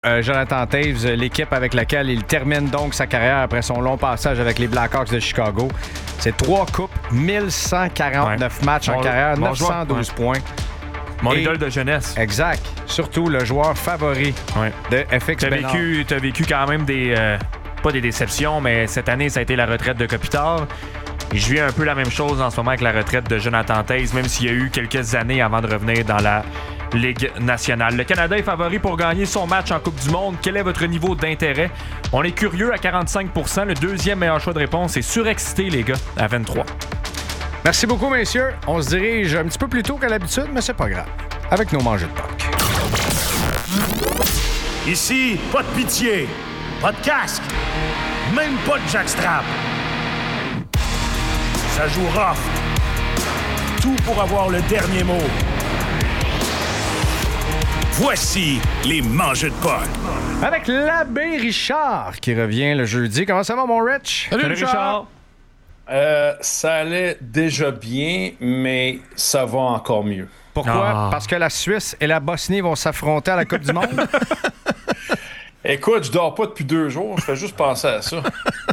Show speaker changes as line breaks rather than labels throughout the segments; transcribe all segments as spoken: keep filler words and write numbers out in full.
Euh, Jonathan Toews, l'équipe avec laquelle il termine donc sa carrière après son long passage avec les Blackhawks de Chicago. C'est trois coupes, mille cent quarante-neuf ouais. matchs en bon, carrière, bon neuf cent douze ouais. points.
Mon Et, idole de jeunesse.
Exact. Surtout le joueur favori ouais. de F X
t'as vécu, t'as vécu quand même des... Euh, pas des déceptions, mais cette année, ça a été la retraite de Kopitar. Et je vis un peu la même chose en ce moment avec la retraite de Jonathan Toews, même s'il y a eu quelques années avant de revenir dans la Ligue nationale. Le Canada est favori pour gagner son match en Coupe du Monde. Quel est votre niveau d'intérêt? On est curieux à quarante-cinq pour cent. Le deuxième meilleur choix de réponse est surexcité, les gars, à vingt-trois.
Merci beaucoup, messieurs. On se dirige un petit peu plus tôt qu'à l'habitude, mais c'est pas grave. Avec nos mangées de Pâques.
Ici, pas de pitié, pas de casque, même pas de jackstrap. Ça joue rough. Tout pour avoir le dernier mot. Voici les mangeux de Pâques.
Avec l'abbé Richard qui revient le jeudi. Comment ça va, mon Rich?
Salut, Salut Richard. Richard. Euh, ça allait déjà bien, mais ça va encore mieux.
Pourquoi? Ah. Parce que la Suisse et la Bosnie vont s'affronter à la Coupe du Monde?
Écoute, je dors pas depuis deux jours. Je fais juste penser à ça.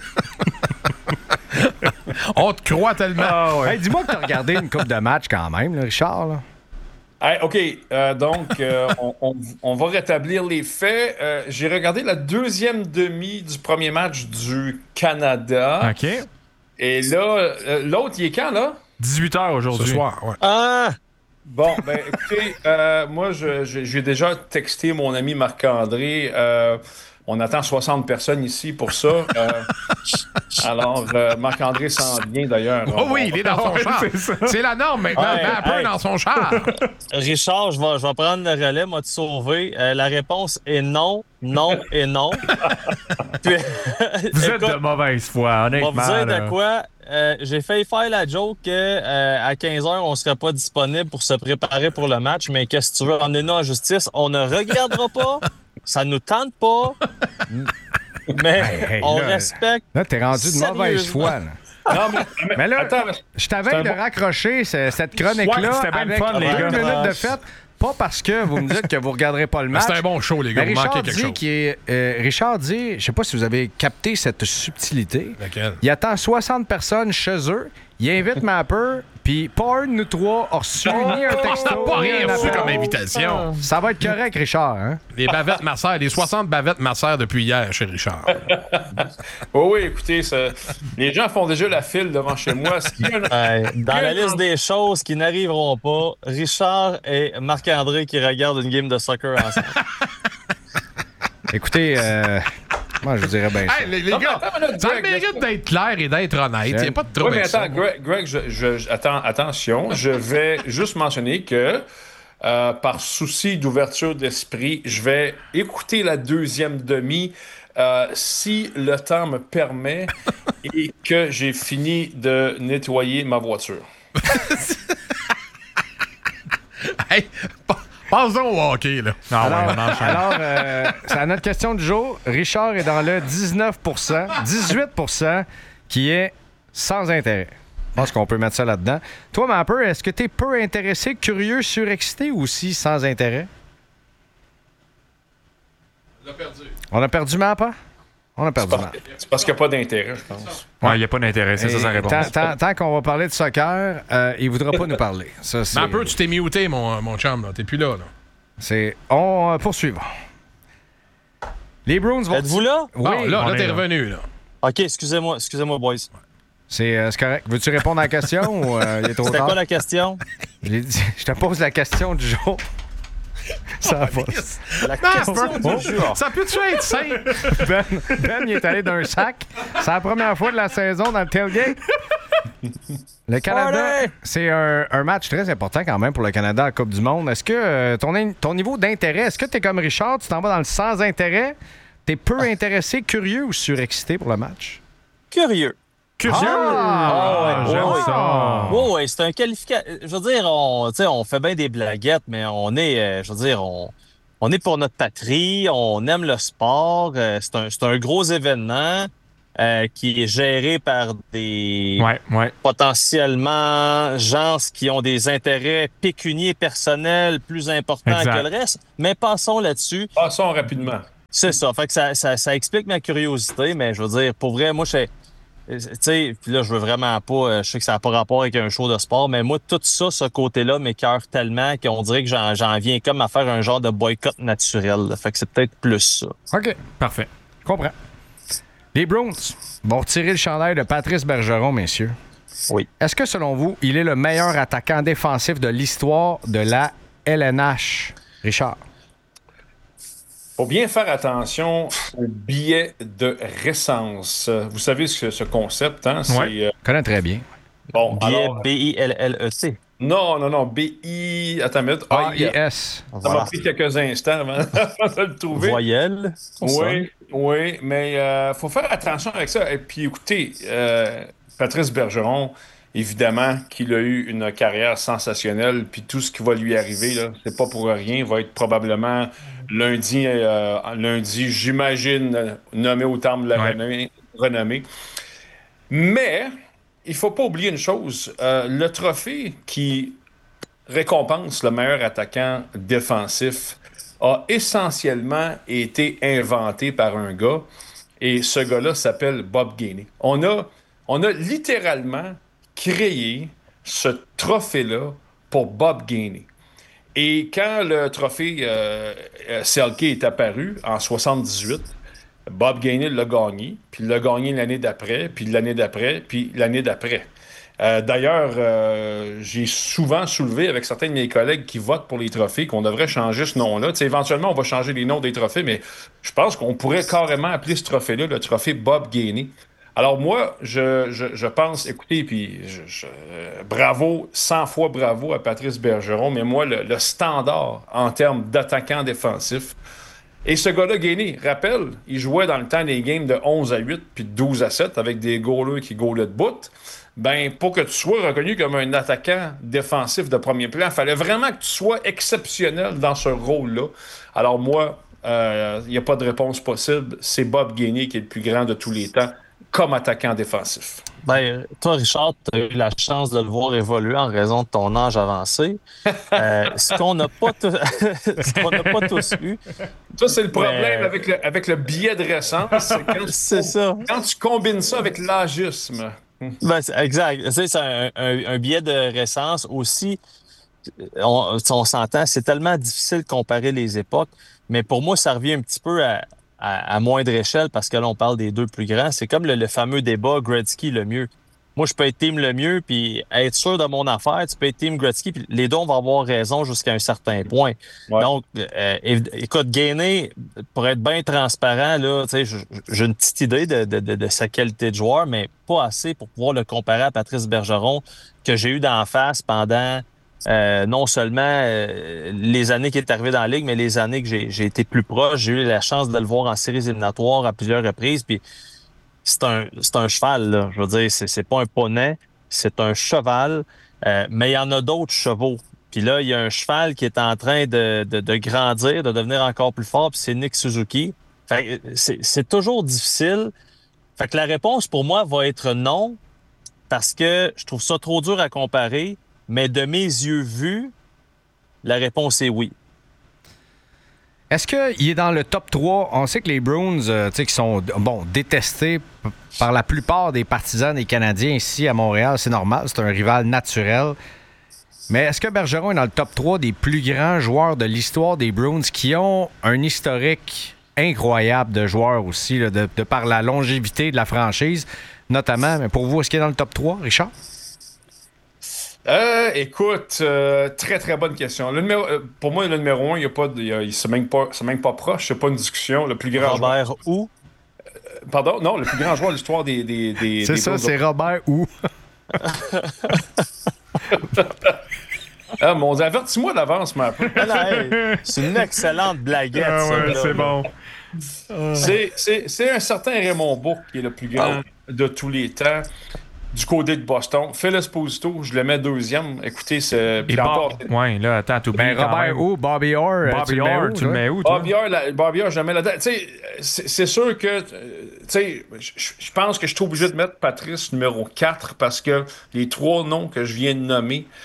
On te croit tellement.
Ah, ouais. Hey, dis-moi que t'as regardé une coupe de match quand même, là, Richard. Là.
Hey, OK, euh, donc euh, on, on, on va rétablir les faits. Euh, j'ai regardé la deuxième demi du premier match du Canada.
OK.
Et là, euh, l'autre, il est quand, là?
dix-huit heures aujourd'hui.
Ce soir, ouais.
Ah! Bon, ben écoutez, euh, moi, je, je, j'ai déjà texté mon ami Marc-André. Euh, on attend soixante personnes ici pour ça. Euh, alors, euh, Marc-André s'en vient d'ailleurs.
Oh on, oui, il est dans son char. C'est, c'est la norme maintenant. Ouais, un peu hey. Dans son char.
Richard, je vais, je vais prendre le relais, m'a te sauvé. Euh, la réponse est non, non et non.
Puis, vous êtes écoute, de mauvaise foi, honnêtement.
Je vais vous dire de quoi. Euh, j'ai failli faire la joke qu'à euh, quinze heures, on ne serait pas disponible pour se préparer pour le match, mais qu'est-ce que tu veux emmener nous en justice? On ne regardera pas, ça nous tente pas, mais hey, hey, on
là,
respecte.
Là, t'es rendu de mauvaise foi. Là. Non, mais, mais, mais là, attends, je t'avais de bon... raccrocher cette chronique-là
ouais,
avec
fun, les
deux
gars.
minutes de fête. Pas parce que vous me dites que vous ne regarderez pas le match.
C'est un bon show, les gars.
Vous
manquez quelque chose.
Qui est, euh, Richard dit, je ne sais pas si vous avez capté cette subtilité.
Laquelle?
Il attend soixante personnes chez eux. Il invite Mapper, puis pas un de nous trois a reçu oh, ni un texto.
Oh, pas rien reçu comme invitation.
Ça va être correct, Richard. Hein?
Les bavettes Mercer, les soixante bavettes Mercer depuis hier chez Richard.
oh, oui, écoutez, ça, les gens font déjà la file devant chez moi.
Hey, dans la liste des choses qui n'arriveront pas, Richard et Marc-André qui regardent une game de soccer ensemble.
Écoutez, euh, moi, je vous dirais bien ça.
Hey, les, les gars, attends, minute, ça Greg, mérite d'être clair et d'être honnête. Il n'y a pas de trop.
Oui, mais attends, Greg, Greg je, je, attends, attention, je vais juste mentionner que euh, par souci d'ouverture d'esprit, je vais écouter la deuxième demi euh, si le temps me permet et que j'ai fini de nettoyer ma voiture.
Hey, passons au hockey, là.
Non, alors, ouais, alors euh, c'est à notre question du jour. Richard est dans le dix-neuf pour cent, dix-huit pour cent qui est sans intérêt. Je pense qu'on peut mettre ça là-dedans. Toi, Mapper, est-ce que tu es peu intéressé, curieux, surexcité ou aussi sans intérêt?
On a perdu.
On a perdu Mapper? On a perdu
c'est parce, c'est parce qu'il n'y a pas d'intérêt, je pense.
Oui, il n'y a pas d'intérêt, c'est Et ça sa réponse.
Tant, tant, tant qu'on va parler de soccer, euh, il ne voudra pas nous parler. Ça,
c'est... Mais un peu, tu t'es muté, mon, mon chum, là. T'es plus là, là.
C'est... On euh, poursuivra. Les Bruins vont...
Êtes-vous là?
Oui,
ah, là, là, t'es là. Revenu, là.
OK, excusez-moi, excusez-moi, boys.
C'est, euh, c'est correct. Veux-tu répondre à la question ou euh, il est trop
C'était
tard?
quoi la question?
Je, je te pose la question du jour. Ça va.
La question
non,
du jour.
Ça peut-tu être simple?
Ben, Ben, il est allé d'un sac. C'est la première fois de la saison dans le tailgate. Le Canada, Allez! c'est un, un match très important quand même pour le Canada à la Coupe du Monde. Est-ce que euh, ton, ton niveau d'intérêt, est-ce que tu es comme Richard, tu t'en vas dans le sans-intérêt? Tu es peu intéressé, curieux ou surexcité pour le match?
Curieux.
Curieux?
Ah,
oh, ouais, j'aime
ouais.
ça.
Oui, ouais, c'est un qualificateur. Je veux dire, on, on fait bien des blaguettes, mais on est, euh, je veux dire, on, on est pour notre patrie, on aime le sport. Euh, c'est, un, c'est un gros événement euh, qui est géré par des
ouais, ouais.
potentiellement gens qui ont des intérêts pécuniers personnels plus importants exact. que le reste. Mais passons là-dessus.
Passons rapidement.
C'est ça. Fait que ça, ça, ça explique ma curiosité, mais je veux dire, pour vrai, moi, je tu sais, puis là, je veux vraiment pas, je sais que ça n'a pas rapport avec un show de sport, mais moi, tout ça, ce côté-là m'écoeure tellement qu'on dirait que j'en, j'en viens comme à faire un genre de boycott naturel. Là. Fait que c'est peut-être plus ça.
OK, parfait. Je comprends. Les Bruins vont retirer le chandail de Patrice Bergeron, messieurs.
Oui.
Est-ce que, selon vous, il est le meilleur attaquant défensif de l'histoire de la L N H? Richard?
Faut bien faire attention au biais de récence. Vous savez ce, ce concept, hein? C'est,
oui,
euh,
je connais très bien.
Bon,
biais
alors,
B I L L E C.
Non, non, non, B I... Attends une minute.
A I S.
Ça
Voilà.
m'a pris quelques instants avant de le trouver.
Voyelle.
Oui, oui, mais il euh, faut faire attention avec ça. Et puis, écoutez, euh, Patrice Bergeron, évidemment qu'il a eu une carrière sensationnelle, puis tout ce qui va lui arriver, là, c'est pas pour rien. Il va être probablement lundi, euh, lundi, j'imagine, nommé au temple de la
Ouais.
renommée, renommée. Mais il faut pas oublier une chose. Euh, le trophée qui récompense le meilleur attaquant défensif a essentiellement été inventé par un gars, et ce gars-là s'appelle Bob Gainey. On a, on a littéralement créé ce trophée-là pour Bob Gainey. Et quand le trophée euh, Selke est apparu en soixante-dix-huit, Bob Gainey l'a gagné, puis il l'a gagné l'année d'après, puis l'année d'après, puis l'année d'après. Euh, d'ailleurs, euh, j'ai souvent soulevé avec certains de mes collègues qui votent pour les trophées qu'on devrait changer ce nom-là. T'sais, éventuellement, on va changer les noms des trophées, mais je pense qu'on pourrait carrément appeler ce trophée-là le trophée Bob Gainey. Alors moi, je, je, je pense, écoutez, puis je, je, euh, bravo, cent fois bravo à Patrice Bergeron, mais moi, le, le standard en termes d'attaquant défensif, et ce gars-là, Gainey, rappelle, il jouait dans le temps des games de onze à huit puis de douze à sept avec des goalers qui goalaient de bout. Ben, pour que tu sois reconnu comme un attaquant défensif de premier plan, il fallait vraiment que tu sois exceptionnel dans ce rôle-là. Alors moi, il euh, n'y a pas de réponse possible. C'est Bob Gainey qui est le plus grand de tous les temps comme attaquant défensif.
Ben, toi, Richard, tu as eu la chance de le voir évoluer en raison de ton âge avancé. Euh, ce qu'on n'a pas, t- ce qu'on n'a pas tous eu.
Ça, c'est le problème
mais...
avec, le, avec le biais de récence. C'est quand, tu,
c'est ça.
quand tu combines ça avec l'agisme.
Ben, c'est, exact. Tu sais, c'est un, un, un biais de récence aussi. On, on s'entend, c'est tellement difficile de comparer les époques, mais pour moi, ça revient un petit peu à, à, à moindre échelle parce que là, on parle des deux plus grands. C'est comme le, le fameux débat Gretzky le mieux. Moi, je peux être team le mieux puis être sûr de mon affaire. Tu peux être team Gretzky puis les deux, on va avoir raison jusqu'à un certain point.
Ouais.
Donc, euh, écoute, Gainey, pour être bien transparent, là, tu sais, j'ai une petite idée de, de, de, de sa qualité de joueur, mais pas assez pour pouvoir le comparer à Patrice Bergeron que j'ai eu d'en face pendant euh, non seulement euh, les années qu'il est arrivé dans la Ligue, mais les années que j'ai, j'ai été plus proche. J'ai eu la chance de le voir en séries éliminatoires à plusieurs reprises. Puis c'est un, c'est un cheval, là. Je veux dire, c'est, c'est pas un poney, c'est un cheval. Euh, mais il y en a d'autres chevaux. Puis là, il y a un cheval qui est en train de, de, de grandir, de devenir encore plus fort, puis c'est Nick Suzuki. Fait que c'est, c'est toujours difficile. Fait que la réponse pour moi va être non, parce que je trouve ça trop dur à comparer. Mais de mes yeux vus, la réponse est oui.
Est-ce qu'il est dans le top trois? On sait que les Bruins, euh, tu sais, qui sont bon, détestés p- par la plupart des partisans des Canadiens ici à Montréal, c'est normal, c'est un rival naturel. Mais est-ce que Bergeron est dans le top trois des plus grands joueurs de l'histoire des Bruins qui ont un historique incroyable de joueurs aussi, là, de, de par la longévité de la franchise, notamment? Mais pour vous, est-ce qu'il est dans le top trois, Richard?
Euh, écoute, euh, très très bonne question. Le numéro, euh, pour moi, le numéro un, il y a pas, il, y a, il c'est même pas, c'est même pas proche, c'est pas une discussion. Le plus grand
Robert
joueur.
où?
Euh, pardon, non, le plus grand joueur de l'histoire des, des, des
C'est
des
ça,
Bruins.
c'est Robert où?
Ah, mon Dieu, avertis-moi d'avance, ma peu.
Ah, là, hey, c'est une excellente blaguette,
Ah
ça.
ouais,
là,
c'est
là.
bon.
C'est, c'est, c'est un certain Raymond Bourque qui est le plus grand de tous les temps. Du côté de Boston. Phil Esposito, je le mets deuxième. Écoutez, c'est.
Et
puis
Bob-
encore.
Ouais, là, attends, t'oublies
Ben,
quand
Robert
même.
où? Bobby Orr? euh,
Bobby
tu le mets
Orr,
où,
tu le
là?
mets où, toi?
Bobby Orr, la- Bobby Orr, je le mets là-dedans. Tu sais, c'est, c'est sûr que. euh, Tu sais, je je pense que je suis obligé de mettre Patrice numéro quatre parce que les trois noms que je viens de nommer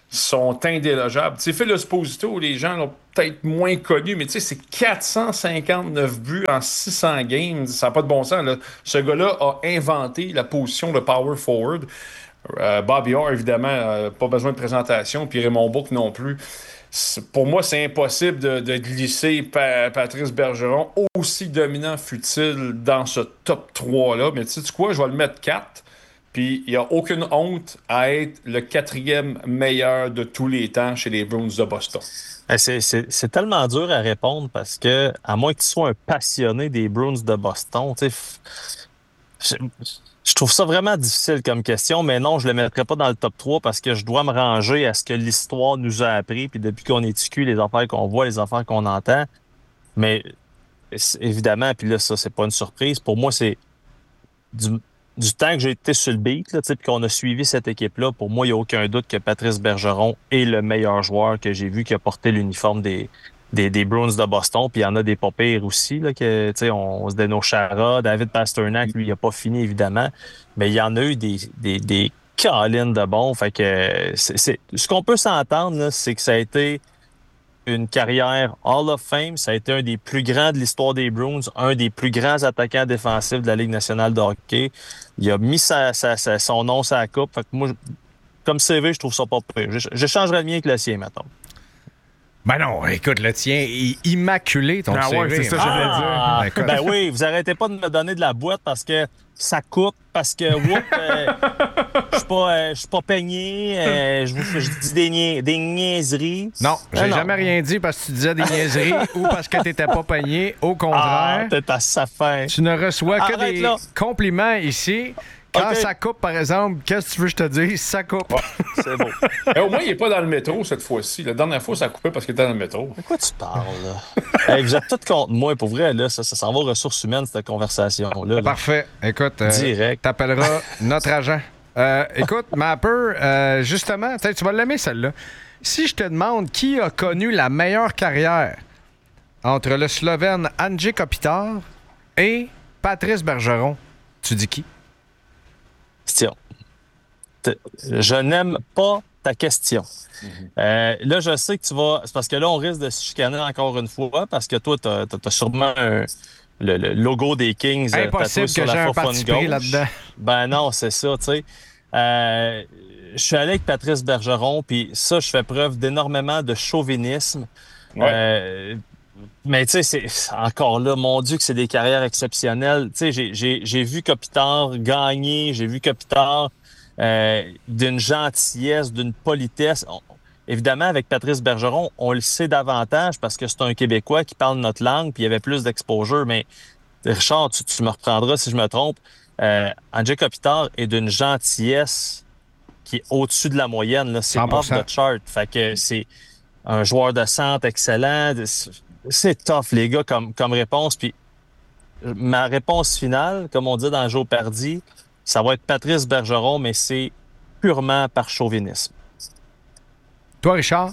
sont indélogeables. Tu sais, Phil Esposito, les gens l'ont peut-être moins connu, mais tu sais, c'est quatre cent cinquante-neuf buts en six cents games. Ça n'a pas de bon sens, là. Ce gars-là a inventé la position de power forward. Euh, Bobby Orr, évidemment, euh, pas besoin de présentation, puis Raymond Bourque non plus. C'est, pour moi, c'est impossible de, de glisser pa- Patrice Bergeron, aussi dominant fut-il, dans ce top trois-là. Mais tu sais quoi, je vais le mettre quatre. Puis il n'y a aucune honte à être le quatrième meilleur de tous les temps chez les Bruins de Boston.
C'est, c'est, c'est tellement dur à répondre parce que, à moins que tu sois un passionné des Bruins de Boston, tu sais, je, je trouve ça vraiment difficile comme question, mais non, je ne le mettrais pas dans le top trois parce que je dois me ranger à ce que l'histoire nous a appris, puis depuis qu'on est T Q, les affaires qu'on voit, les affaires qu'on entend. Mais évidemment, puis là, ça, c'est pas une surprise. Pour moi, c'est du. Du temps que j'ai été sur le beat, là, puis qu'on a suivi cette équipe-là, pour moi, il n'y a aucun doute que Patrice Bergeron est le meilleur joueur que j'ai vu qui a porté l'uniforme des, des, des Bruins de Boston. Puis il y en a des pas pires aussi. Là, que, on, on se dénomme Chara, David Pastrnak, lui, il n'a pas fini, évidemment. Mais il y en a eu des, des, des câlines de bons. Fait que c'est, c'est, ce qu'on peut s'entendre, là, c'est que ça a été une carrière Hall of Fame. Ça a été un des plus grands de l'histoire des Bruins, un des plus grands attaquants défensifs de la Ligue nationale de hockey. Il a mis sa, sa, sa, son nom sur la coupe. Fait que moi, comme C V, je trouve ça pas pire. Je, je changerais le mien que le sien, mettons.
Ben non, écoute, le tien est immaculé, ton
ah
C V.
Ouais, c'est ça que
ah,
je voulais dire.
Ben oui, vous arrêtez pas de me donner de la boîte parce que ça coupe, parce que whoop, euh, je suis pas, euh, je suis pas peigné, euh, je vous je dis des, nia- des niaiseries.
Non, j'ai
ah,
jamais rien dit parce que tu disais des niaiseries ou parce que t'étais pas peigné. Au contraire,
Ah, t'es à sa fin.
tu ne reçois que
Arrête
des
là.
compliments ici. Quand
Ok.
ça coupe, par exemple, qu'est-ce que tu veux que je te dise? Ça coupe.
C'est beau.
Mais au moins, il n'est pas dans le métro cette fois-ci. La dernière fois, ça a coupé parce qu'il était dans le métro.
De quoi tu parles, là? Hey, vous êtes tous contre moi. Pour vrai, là, ça, ça s'en va aux ressources humaines, cette conversation-là. là.
Parfait. Écoute, euh,
Direct.
t'appelleras notre agent. Euh, écoute, Mapper, euh, justement, tu sais, tu vas l'aimer celle-là. Si je te demande qui a connu la meilleure carrière entre le Slovène Andrzej Kopitar et Patrice Bergeron, tu dis qui?
Question. T- Je n'aime pas ta question. Mm-hmm. Euh, là, je sais que tu vas... C'est parce que là, on risque de se chicaner encore une fois parce que toi, tu as sûrement un, le, le logo des Kings euh,
Impossible
tatoué
que
sur
j'ai
la
un parti pris là-dedans.
Ben non, c'est ça, tu sais. Euh, je suis allé avec Patrice Bergeron, puis ça, je fais preuve d'énormément de chauvinisme.
Ouais.
Euh, mais tu sais, c'est encore là, mon Dieu, que c'est des carrières exceptionnelles. Tu sais, j'ai, j'ai, j'ai vu Kopitar gagner, j'ai vu Kopitar euh, d'une gentillesse, d'une politesse. On, évidemment, avec Patrice Bergeron, on le sait davantage parce que c'est un Québécois qui parle notre langue, puis il y avait plus d'exposure. Mais Richard, tu, tu me reprendras si je me trompe. Euh, Andrzej Kopitar est d'une gentillesse qui est au-dessus de la moyenne. Là. C'est
cent pour cent.
off the chart. Fait que c'est un joueur de centre excellent. C'est tough, les gars, comme, comme réponse. Puis ma réponse finale, comme on dit dans Joe Pardy, ça va être Patrice Bergeron, mais c'est purement par chauvinisme.
Toi, Richard?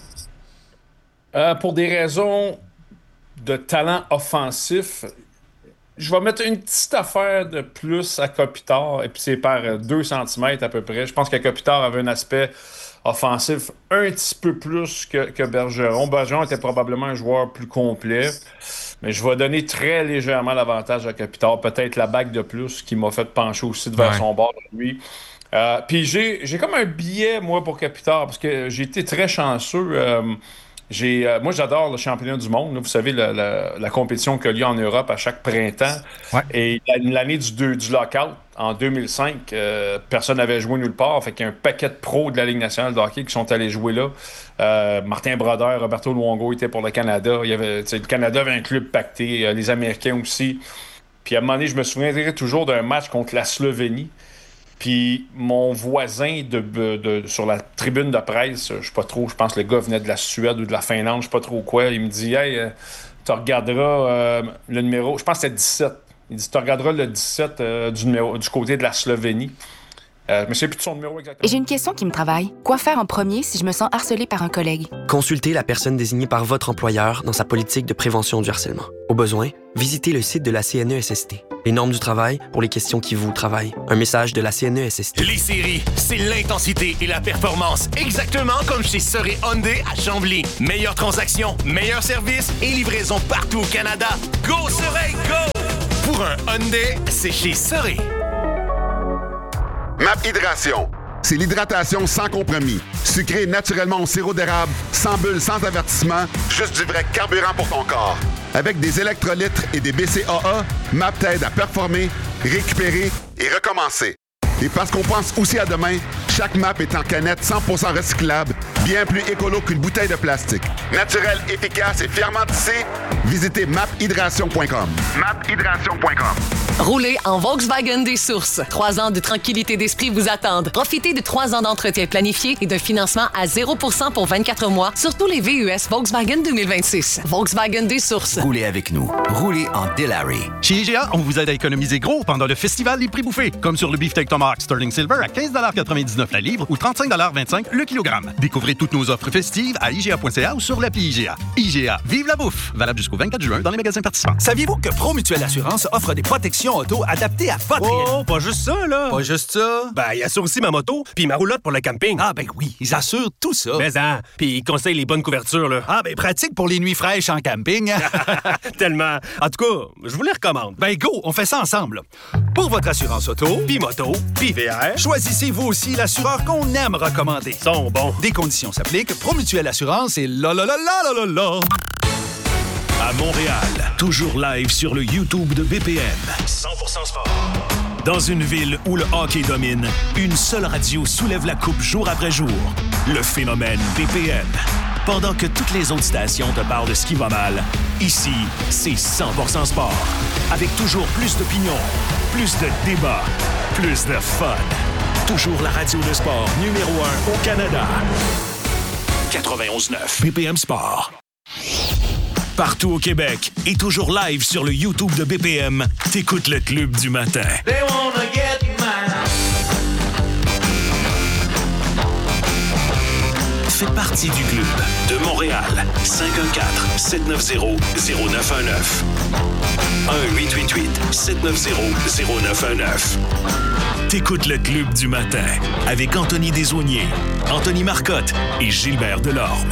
Euh, pour des raisons de talent offensif, je vais mettre une petite affaire de plus à Kopitar, et puis c'est par deux centimètres à peu près. Je pense que Kopitar avait un aspect offensif un petit peu plus que, que Bergeron. Bergeron était probablement un joueur plus complet, mais je vais donner très légèrement l'avantage à Kopitar. Peut-être la bague de plus qui m'a fait pencher aussi devant
Ouais.
son bord de lui. Euh, puis j'ai, j'ai comme un billet, moi, pour Kopitar, parce que j'ai été très chanceux. Euh, J'ai, euh, moi, j'adore le championnat du monde. Là. Vous savez, la, la, la compétition qui a lieu en Europe à chaque printemps.
Ouais.
Et l'année du, deux, du lockout, en deux mille cinq, euh, personne n'avait joué nulle part. Fait qu'il y a un paquet de pros de la Ligue nationale de hockey qui sont allés jouer là. Euh, Martin Brodeur, Roberto Luongo étaient pour le Canada. Il y avait, le Canada avait un club pacté, euh, les Américains aussi. Puis à un moment donné, je me souviendrai toujours d'un match contre la Slovénie. Puis mon voisin de, de, de, sur la tribune de presse, je sais pas trop, je pense que le gars venait de la Suède ou de la Finlande, je sais pas trop quoi, il me dit « Hey, euh, tu regarderas euh, le numéro, je pense que c'était dix-sept. Il dit « Tu regarderas le dix-sept euh, du, numéro, du côté de la Slovénie. » Euh, mais c'est plus de son numéro exactement.
Et j'ai une question qui me travaille. Quoi faire en premier si je me sens harcelée par un collègue?
Consultez la personne désignée par votre employeur dans sa politique de prévention du harcèlement. Au besoin, visitez le site de la C N E S S T. Les normes du travail pour les questions qui vous travaillent. Un message de la C N E S S T.
Les séries, c'est l'intensité et la performance. Exactement comme chez Soré Hyundai à Chambly. Meilleure transaction, meilleur service et livraison partout au Canada. Go Soré, go! Pour un Hyundai, c'est chez Soré.
Map Hydration. C'est l'hydratation sans compromis. Sucré naturellement au sirop d'érable, sans bulles, sans avertissement, juste du vrai carburant pour ton corps. Avec des électrolytes et des B C A A, Map t'aide à performer, récupérer et recommencer. Et parce qu'on pense aussi à demain, chaque map est en canette cent pour cent recyclable, bien plus écolo qu'une bouteille de plastique. Naturel, efficace et fièrement tissé, visitez map hydration point com. map hydration point com.
Roulez en Volkswagen des Sources. Trois ans de tranquillité d'esprit vous attendent. Profitez de trois ans d'entretien planifié et d'un financement à zéro pour cent pour vingt-quatre mois sur tous les V U S Volkswagen deux mille vingt-six. Volkswagen des Sources.
Roulez avec nous. Roulez en Delary.
Chez I G A, on vous aide à économiser gros pendant le festival des prix bouffés. Comme sur le beefsteak Tomahawk Sterling Silver à quinze quatre-vingt-dix-neuf la livre ou trente-cinq vingt-cinq le kilogramme. Découvrez toutes nos offres festives à I G A point C A ou sur l'appli I G A. I G A, vive la bouffe! Valable jusqu'au vingt-quatre juin dans les magasins participants.
Saviez-vous que Promutuelle Assurance offre des protections auto adaptées à votre
Oh,
réalité?
pas juste ça, là!
Pas juste ça?
Ben, ils assurent aussi ma moto puis ma roulotte pour le camping.
Ah, ben oui, ils assurent tout ça.
Mais hein, puis ils conseillent les bonnes couvertures, là.
Ah, ben pratique pour les nuits fraîches en camping.
Tellement. En tout cas, je vous les recommande.
Ben go, on fait ça ensemble. Pour votre assurance auto,
Puis moto, puis V R.
choisissez vous aussi l'assureur qu'on aime recommander.
Ils sont bons.
Des conditions s'appliquent. Promutuelle Assurance et la la la la la la la.
À Montréal, toujours live sur le YouTube de B P M. cent pour cent sport. Dans une ville où le hockey domine, une seule radio soulève la coupe jour après jour. Le phénomène B P M. Pendant que toutes les autres stations te parlent de ce qui va mal, ici, c'est cent pour cent sport. Avec toujours plus d'opinions, plus de débats, plus de fun. Toujours la radio de sport numéro un au Canada. quatre-vingt-onze neuf B P M Sport. Partout au Québec et toujours live sur le YouTube de B P M, t'écoutes le Club du matin.
They wanna get mine.
Fais partie du club de Montréal. cinq un quatre, sept neuf zéro, zéro neuf un neuf. un huit huit huit, sept neuf zéro, zéro neuf un neuf. T'écoutes le Club du matin avec Anthony Desaulniers, Anthony Marcotte et Gilbert Delorme.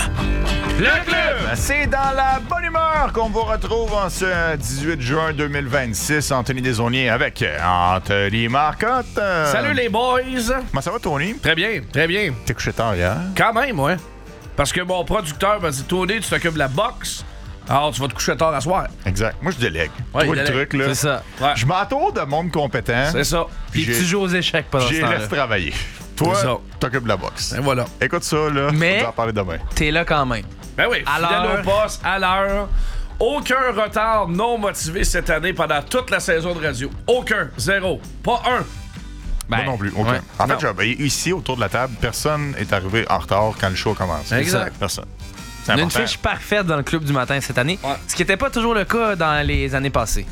Le club, c'est dans la bonne humeur qu'on vous retrouve en ce dix-huit juin deux mille vingt-six. Anthony Desaulniers avec Anthony Marcotte.
Salut les boys!
Comment ça va, Tony?
Très bien, très bien.
T'es couché tard hier?
Quand même, ouais. Parce que mon producteur m'a dit, Tony, tu t'occupes de la boxe, alors tu vas te coucher tard à soir.
Exact. Moi, je délègue.
Ouais,
Toi,
il
le
délègue.
truc, là.
C'est ça. Ouais.
Je m'entoure de monde compétent.
C'est ça.
Puis
tu joues aux échecs pendant ce
J'ai
temps-là.
laisse travailler. Toi,
C'est ça.
t'occupes de la boxe.
Et voilà.
Écoute ça, là.
Mais-
On va en parler demain.
T'es là quand même.
Ben oui,
À
fidèle
l'heure.
au poste, à l'heure. Aucun retard non motivé cette année pendant toute la saison de radio. Aucun. Zéro. Pas un.
Ben,
Moi non plus. aucun.
ouais.
En fait,
Non.
je- ben, ici, autour de la table, personne est arrivé en retard quand le show commence.
Exact.
Personne. C'est
On a une
important.
fiche parfaite dans le club du matin cette année,
Ouais.
ce qui n'était pas toujours le cas dans les années passées.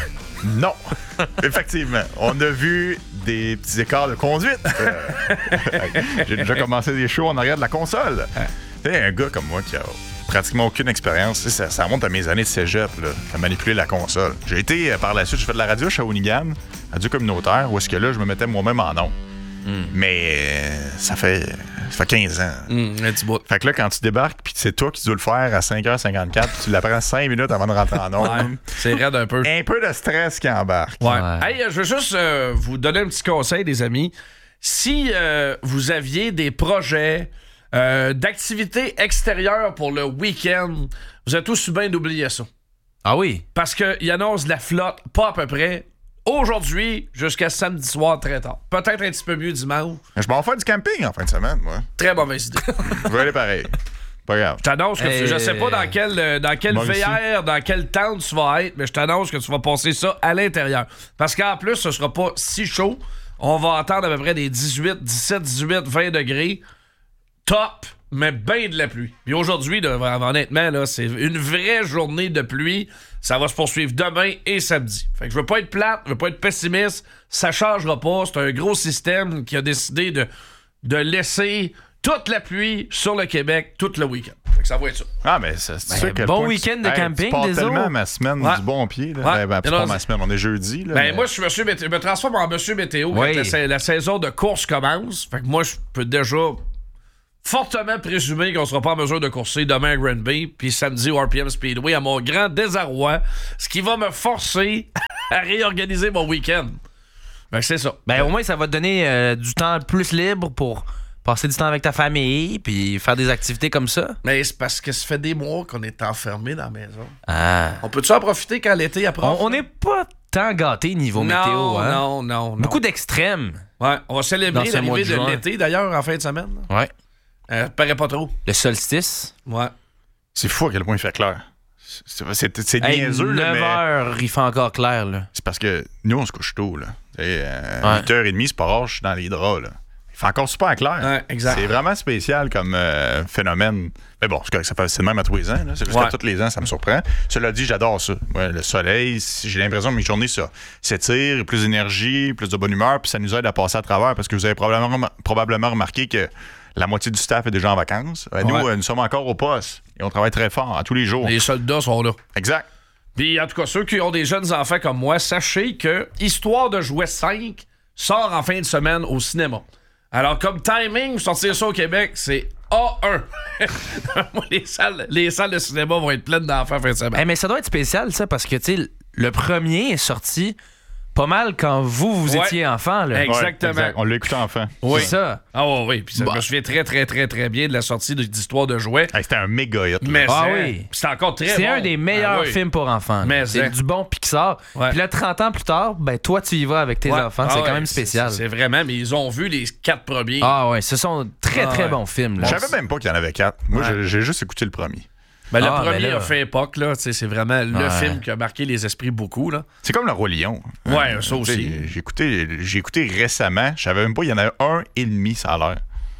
Non. Effectivement. On a vu des petits écarts de conduite. Euh, J'ai déjà commencé des shows en arrière de la console. Tu sais, un gars comme moi qui a pratiquement aucune expérience, tu sais, ça, ça remonte à mes années de cégep, là, à manipuler la console. J'ai été, euh, par la suite, j'ai fait de la radio à Shawinigan, radio communautaire, où est-ce que là, je me mettais moi-même en nom. Mais euh, ça fait ça fait quinze ans.
Hum, un petit bout.
Fait que là, quand tu débarques, puis c'est toi qui dois le faire à cinq heures cinquante-quatre, puis tu l'apprends cinq minutes avant de rentrer en nom.
Ouais, c'est raide un peu.
Un peu de stress qui embarque.
Ouais.
Ouais.
Hey, je veux juste euh, vous donner un petit conseil, les amis. Si euh, vous aviez des projets euh, d'activités extérieures pour le week-end, vous êtes tous bien d'oublier ça.
Ah oui?
Parce qu'il annonce de la flotte, pas à peu près, aujourd'hui jusqu'à samedi soir très tard. Peut-être un petit peu mieux dimanche.
Je m'en fais du camping en fin de semaine, moi.
Très mauvaise idée.
Je vais aller pareil. Pas grave.
Je t'annonce que tu-
Hey.
je sais pas dans quelle, euh, dans quelle
Moi aussi.
V R, dans quelle tente tu vas être, mais je t'annonce que tu vas passer ça à l'intérieur. Parce qu'en plus, ce sera pas si chaud. On va entendre à peu près des dix-huit, dix-sept, dix-huit, vingt degrés. Top mais bien de la pluie. Puis aujourd'hui, là, honnêtement, là, c'est une vraie journée de pluie. Ça va se poursuivre demain et samedi. Fait que je veux pas être plate, je veux pas être pessimiste. Ça changera pas. C'est un gros système qui a décidé de, de laisser toute la pluie sur le Québec tout le week-end. Fait que ça va être ça.
Ah, mais ça, c'est
Ben,
sûr que
bon week-end de
hey,
camping,
tu pars
des
tellement
autres.
ma semaine
Ouais.
du bon pied. Là.
Ouais.
Ben, ben,
Alors,
pas ma semaine, on est jeudi. Là,
Ben,
mais...
moi, je suis monsieur météo. Je me transforme en monsieur météo
Oui.
quand la, sa- la saison de course commence. Fait que moi, je peux déjà fortement présumer qu'on sera pas en mesure de courser demain à Granby, puis samedi au R P M Speedway, à mon grand désarroi, ce qui va me forcer à réorganiser mon week-end. Ben, c'est ça.
Ben, au moins, ça va te donner euh, du temps plus libre pour passer du temps avec ta famille, puis faire des activités comme ça.
Mais c'est parce que ça fait des mois qu'on est enfermés dans la maison.
Ah.
On peut-tu en profiter quand l'été approche?
On n'est pas tant gâtés niveau
non,
météo. Hein?
non, non, non.
Beaucoup d'extrêmes.
Ouais, on va célébrer
Dans ce mois
l'arrivée
de
de
juin.
l'été, d'ailleurs, en fin de semaine. là.
Ouais.
Euh, paraît pas trop.
Le solstice.
Ouais.
C'est fou à quel point il fait clair. C'est, c'est, c'est
Hey,
niaiseux, là,
neuf
mais
heures, il fait encore clair. Là.
c'est parce que nous, on se couche tôt. Là. Euh,
Ouais.
huit heures trente, c'est pas rare, je suis dans les draps. Là. Il fait encore super clair.
Ouais, exact.
C'est vraiment spécial comme euh, phénomène. Mais bon, c'est correct, ça fait, c'est le même à tous les ans. Là. C'est juste
Ouais.
que tous les ans, ça me surprend. Cela dit, j'adore ça. Ouais, le soleil, si- j'ai l'impression que mes journées ça, s'étirent, plus d'énergie, plus de bonne humeur, puis ça nous aide à passer à travers parce que vous avez probablement, probablement remarqué que la moitié du staff est déjà en vacances. Euh, Nous,
Ouais.
euh, nous sommes encore au poste et on travaille très fort à tous les jours.
Les soldats sont là.
Exact.
Puis, en tout cas, ceux qui ont des jeunes enfants comme moi, sachez que Histoire de jouer cinq sort en fin de semaine au cinéma. Alors, comme timing, sortir ça au Québec, c'est A un. Moi, les salles, les salles de cinéma vont être pleines d'enfants en fin de semaine.
Hey, mais ça doit être spécial, ça, parce que, tu sais, le premier est sorti pas mal quand vous, vous
Ouais.
étiez enfant. Là.
Exactement.
Ouais, exact. On l'a écouté enfant.
Oui.
C'est ça.
Ah oui, oui. Puis ça,
Bah.
je me souviens très, très, très, très bien de la sortie de- d'Histoire de jouets.
Hey, c'était un méga hit. là.
Mais
Ah
c'est,
oui.
c'est encore très
C'est
bon.
un des meilleurs
Ah oui.
films pour enfants. là.
Mais
c'est
c'est-
du bon Pixar.
Ouais.
Puis là, trente ans plus tard, ben toi, tu y vas avec tes
Ouais.
enfants.
Ah
c'est
ouais,
quand même spécial.
C'est, c'est vraiment, mais ils ont vu les quatre premiers.
Ah ouais, ce sont très,
Ah
très
ouais.
bons films.
Je
Là.
savais même pas qu'il y en avait quatre. Moi,
Ouais.
j'ai, j'ai juste écouté le premier.
Ben, le
Ah,
premier
ben là.
a fait époque, là. Tu sais, c'est vraiment le
Ouais.
film qui a marqué les esprits beaucoup, là.
C'est comme le Roi Lion.
Ouais,
Euh,
ça
tu sais,
aussi.
J'ai écouté, j'ai écouté récemment. Je savais même pas, il y en avait un et demi, ça a l'air.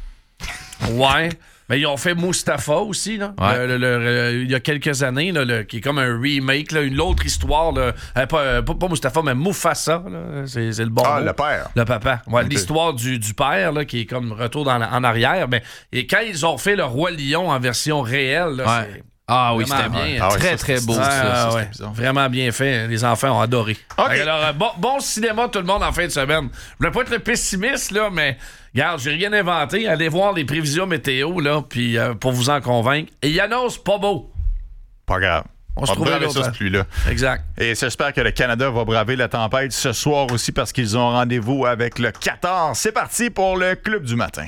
Ouais. Mais ils ont fait Mustapha aussi, là.
Ouais.
Le- le- le- il y a quelques années, là, le- qui est comme un remake, là, une autre histoire. Là. Euh, pas, euh, pas, pas Mustapha, mais Mufasa. Là. C'est, c'est le bon
Ah,
mot.
le père.
Le papa. Ouais,
Ok.
l'histoire du, du père, là, qui est comme retour dans la- en arrière. Mais, et quand ils ont fait le Roi Lion en version réelle, là,
Ouais.
c'est
Ah oui,
vraiment
c'était
bien.
bien.
Ah ouais,
très,
ça,
très
c'est-
beau.
c'est-
Ah,
ça, ça,
ouais.
c'était bizarre.
Vraiment bien fait. Les enfants ont adoré.
OK.
Fait que Alors, euh, bon, bon cinéma, tout le monde, en fin de semaine. Je voulais pas être le pessimiste, là, mais regarde, j'ai rien inventé. Allez voir les prévisions météo, là, puis euh, pour vous en convaincre. Et il annonce pas beau.
Pas grave.
On se
va
trouvait
braver
l'autre,
ça,
hein.
ce pluie-là.
Exact.
Et j'espère que le Canada va braver la tempête ce soir aussi parce qu'ils ont rendez-vous avec le Qatar. C'est parti pour le Club du matin.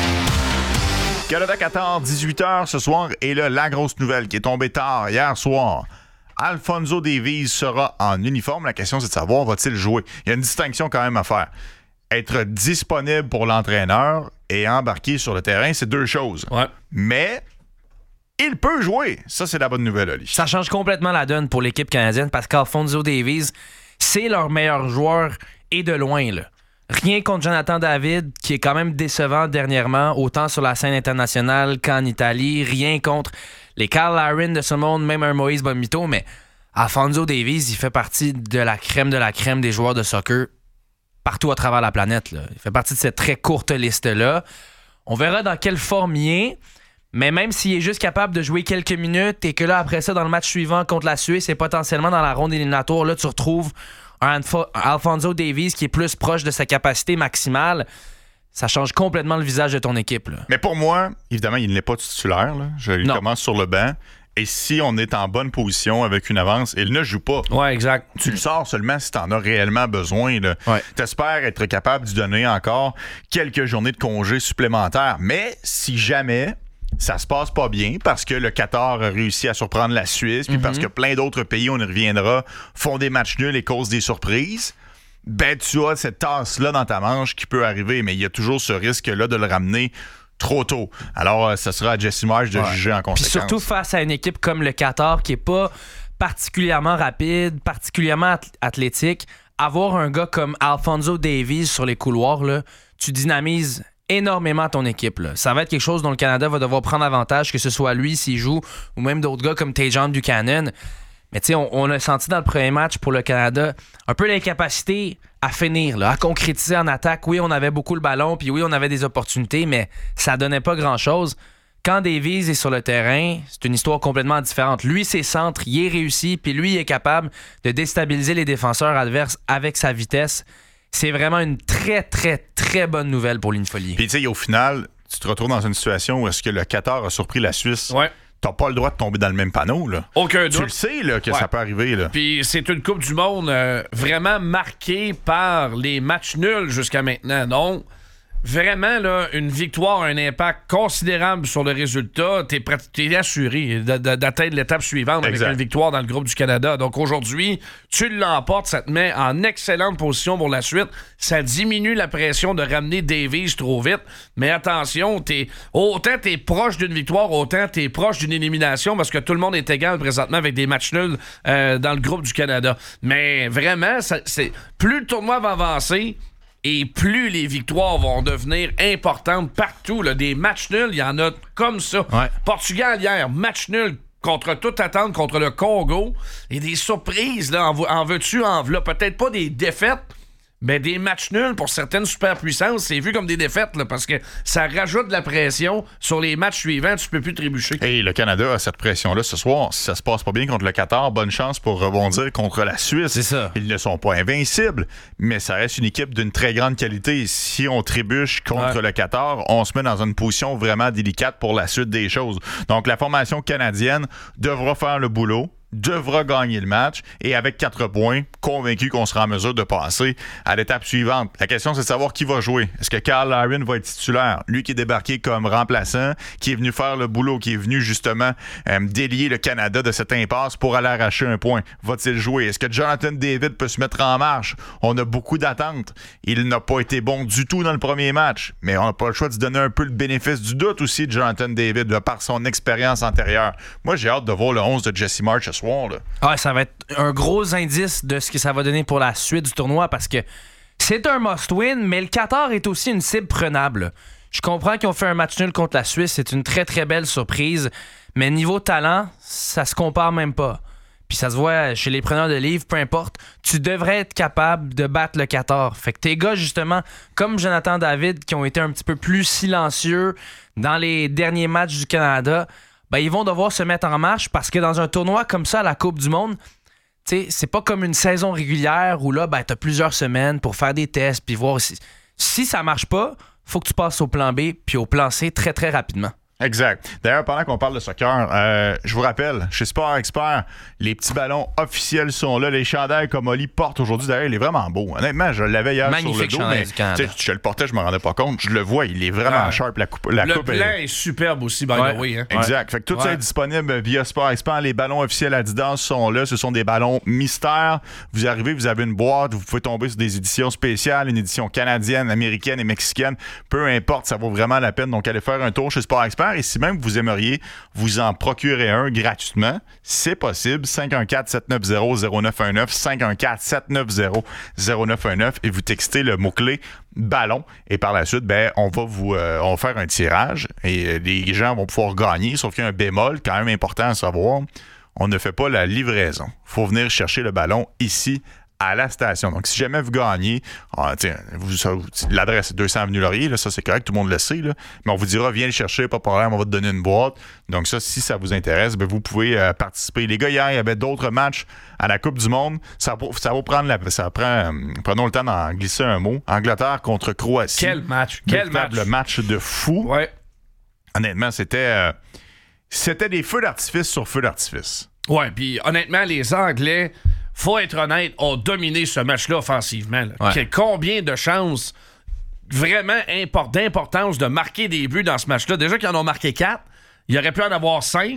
Canada-Qatar, dix-huit heures ce soir. Et là, la grosse nouvelle qui est tombée tard hier soir. Alphonso Davies sera en uniforme. La question, c'est de savoir, va-t-il jouer? Il y a une distinction quand même à faire. Être disponible pour l'entraîneur et embarquer sur le terrain, c'est deux choses.
Ouais.
Mais il peut jouer. Ça, c'est la bonne nouvelle, Oli.
Ça change complètement la donne pour l'équipe canadienne parce qu'Alphonso Davies, c'est leur meilleur joueur et de loin. Là. Rien contre Jonathan David, qui est quand même décevant dernièrement, autant sur la scène internationale qu'en Italie. Rien contre les Kyle Larin de ce monde, même un Moïse Bonmito, mais Alphonso Davies, il fait partie de la crème de la crème des joueurs de soccer partout à travers la planète. Là. Il fait partie de cette très courte liste-là. On verra dans quelle forme il est. Mais même s'il est juste capable de jouer quelques minutes et que là, après ça, dans le match suivant contre la Suisse et potentiellement dans la ronde éliminatoire, là, tu retrouves un Alf- Alphonso Davies qui est plus proche de sa capacité maximale, ça change complètement le visage de ton équipe. Là.
Mais pour moi, évidemment, il n'est pas titulaire. Là. Je il
Non.
commence sur le banc. Et si on est en bonne position avec une avance, il ne joue pas.
Ouais, exact.
Tu le sors seulement si tu en as réellement besoin.
Ouais.
Tu espères être capable de donner encore quelques journées de congé supplémentaires. Mais si jamais ça se passe pas bien parce que le Qatar a réussi à surprendre la Suisse, puis
Mm-hmm.
parce que plein d'autres pays, on y reviendra, font des matchs nuls et causent des surprises, ben tu as cette tasse-là dans ta manche qui peut arriver, mais il y a toujours ce risque-là de le ramener trop tôt. Alors, euh, ce sera à Jesse Marsh de
Ouais.
juger en
Puis
conséquence.
surtout face à une équipe comme le Qatar qui est pas particulièrement rapide, particulièrement ath- athlétique, avoir un gars comme Alphonso Davies sur les couloirs, là, tu dynamises énormément ton équipe. Là. Ça va être quelque chose dont le Canada va devoir prendre avantage, que ce soit lui s'il joue, ou même d'autres gars comme Tajon Buchanan. Mais tu sais, on, on a senti dans le premier match pour le Canada un peu l'incapacité à finir, là, à concrétiser en attaque. Oui, on avait beaucoup le ballon, puis oui, on avait des opportunités, mais ça donnait pas grand-chose. Quand Davies est sur le terrain, c'est une histoire complètement différente. Lui, ses centres, il est réussi, puis lui, il est capable de déstabiliser les défenseurs adverses avec sa vitesse. C'est vraiment une très, très, très bonne nouvelle pour Lynn-Follier.
Puis tu sais, au final, tu te retrouves dans une situation où est-ce que le Qatar a surpris la Suisse.
Ouais.
T'as pas le droit de tomber dans le même panneau, là.
Aucun doute.
Tu le sais, là, que
ouais.
ça peut arriver, là.
Puis c'est une Coupe du Monde euh, vraiment marquée par les matchs nuls jusqu'à maintenant. Donc, vraiment, là, une victoire a un impact considérable sur le résultat. T'es, t'es assuré d'atteindre l'étape suivante avec
exact.
Une victoire dans le groupe du Canada. Donc aujourd'hui, tu l'emportes, ça te met en excellente position pour la suite. Ça diminue la pression de ramener Davies trop vite. Mais attention, t'es, autant t'es proche d'une victoire, autant t'es proche d'une élimination parce que tout le monde est égal présentement avec des matchs nuls euh, dans le groupe du Canada. Mais vraiment, ça, c'est, plus le tournoi va avancer, et plus les victoires vont devenir importantes partout. Là. Des matchs nuls, il y en a comme ça.
Ouais.
Portugal hier, match nul contre toute attente contre le Congo. Et des surprises, là, en, en veux-tu, en v'là. Peut-être pas des défaites, mais des matchs nuls pour certaines superpuissances, c'est vu comme des défaites là, parce que ça rajoute de la pression sur les matchs suivants. Tu peux plus trébucher.
Et le Canada a cette pression-là ce soir. Si ça se passe pas bien contre le Qatar, bonne chance pour rebondir contre la Suisse.
C'est ça.
Ils ne sont pas invincibles, mais ça reste une équipe d'une très grande qualité. Si on trébuche contre ouais. le Qatar, on se met dans une position vraiment délicate pour la suite des choses. Donc la formation canadienne devra faire le boulot, devra gagner le match et avec quatre points, convaincu qu'on sera en mesure de passer à l'étape suivante. La question, c'est de savoir qui va jouer. Est-ce que Carl Larin va être titulaire? Lui qui est débarqué comme remplaçant, qui est venu faire le boulot, qui est venu justement euh, délier le Canada de cette impasse pour aller arracher un point. Va-t-il jouer? Est-ce que Jonathan David peut se mettre en marche? On a beaucoup d'attentes. Il n'a pas été bon du tout dans le premier match, mais on n'a pas le choix de se donner un peu le bénéfice du doute aussi de Jonathan David de par son expérience antérieure. Moi, j'ai hâte de voir le onze de Jesse March ce soir. Là.
Ah, ça va être un gros indice de ce que ça va donner pour la suite du tournoi parce que c'est un must-win, mais le Qatar est aussi une cible prenable. Je comprends qu'ils ont fait un match nul contre la Suisse, c'est une très très belle surprise, mais niveau talent, ça se compare même pas. Puis ça se voit chez les preneurs de livres, peu importe, tu devrais être capable de battre le Qatar. Fait que tes gars, justement, comme Jonathan David, qui ont été un petit peu plus silencieux dans les derniers matchs du Canada, ben, ils vont devoir se mettre en marche parce que dans un tournoi comme ça, la Coupe du Monde, t'sais, c'est pas comme une saison régulière où là, ben, t'as plusieurs semaines pour faire des tests puis voir si, si ça marche pas, faut que tu passes au plan B puis au plan C très, très rapidement.
Exact. D'ailleurs, pendant qu'on parle de soccer, euh, je vous rappelle, chez Sport Expert, les petits ballons officiels sont là. Les chandails comme Oli porte aujourd'hui, d'ailleurs, il est vraiment beau. Honnêtement, je l'avais hier
magnifique
sur le dos, mais je le portais, je me rendais pas compte. Je le vois, il est vraiment ah. sharp. La coupe, la
le
coupe
blanc est... est superbe aussi, by
ouais.
the way. Hein?
Exact. Fait que tout ouais. ça est disponible via Sport Expert. Les ballons officiels Adidas sont là. Ce sont des ballons mystères. Vous arrivez, vous avez une boîte, vous pouvez tomber sur des éditions spéciales, une édition canadienne, américaine et mexicaine. Peu importe, ça vaut vraiment la peine. Donc, allez faire un tour chez Sport Expert. Et si même vous aimeriez vous en procurer un gratuitement, c'est possible. cinq un quatre, sept neuf zéro, zéro neuf un neuf, cinq un quatre, sept neuf zéro, zéro neuf un neuf et vous textez le mot-clé ballon et par la suite, ben, on va vous euh, on va faire un tirage et les gens vont pouvoir gagner, sauf qu'il y a un bémol quand même important à savoir. On ne fait pas la livraison. Il faut venir chercher le ballon ici à la station. Donc, si jamais vous gagnez, ah, tiens, vous, ça, l'adresse est deux cents avenue Laurier, là, ça c'est correct, tout le monde le sait, là, mais on vous dira, viens le chercher, pas de problème, on va te donner une boîte. Donc ça, si ça vous intéresse, ben, vous pouvez euh, participer. Les gars, hier, il y avait d'autres matchs à la Coupe du Monde. Ça, ça va prendre la... Ça prend, euh, prenons le temps d'en glisser un mot. Angleterre contre Croatie.
Quel match! Quel match!
Le match de fou.
Ouais.
Honnêtement, c'était... Euh, c'était des feux d'artifice sur feux d'artifice.
Ouais, puis honnêtement, les Anglais... Faut être honnête, ont dominé ce match-là offensivement. Là. Ouais. Combien de chances vraiment import- d'importance de marquer des buts dans ce match-là? Déjà qu'ils en ont marqué quatre, il aurait pu en avoir cinq,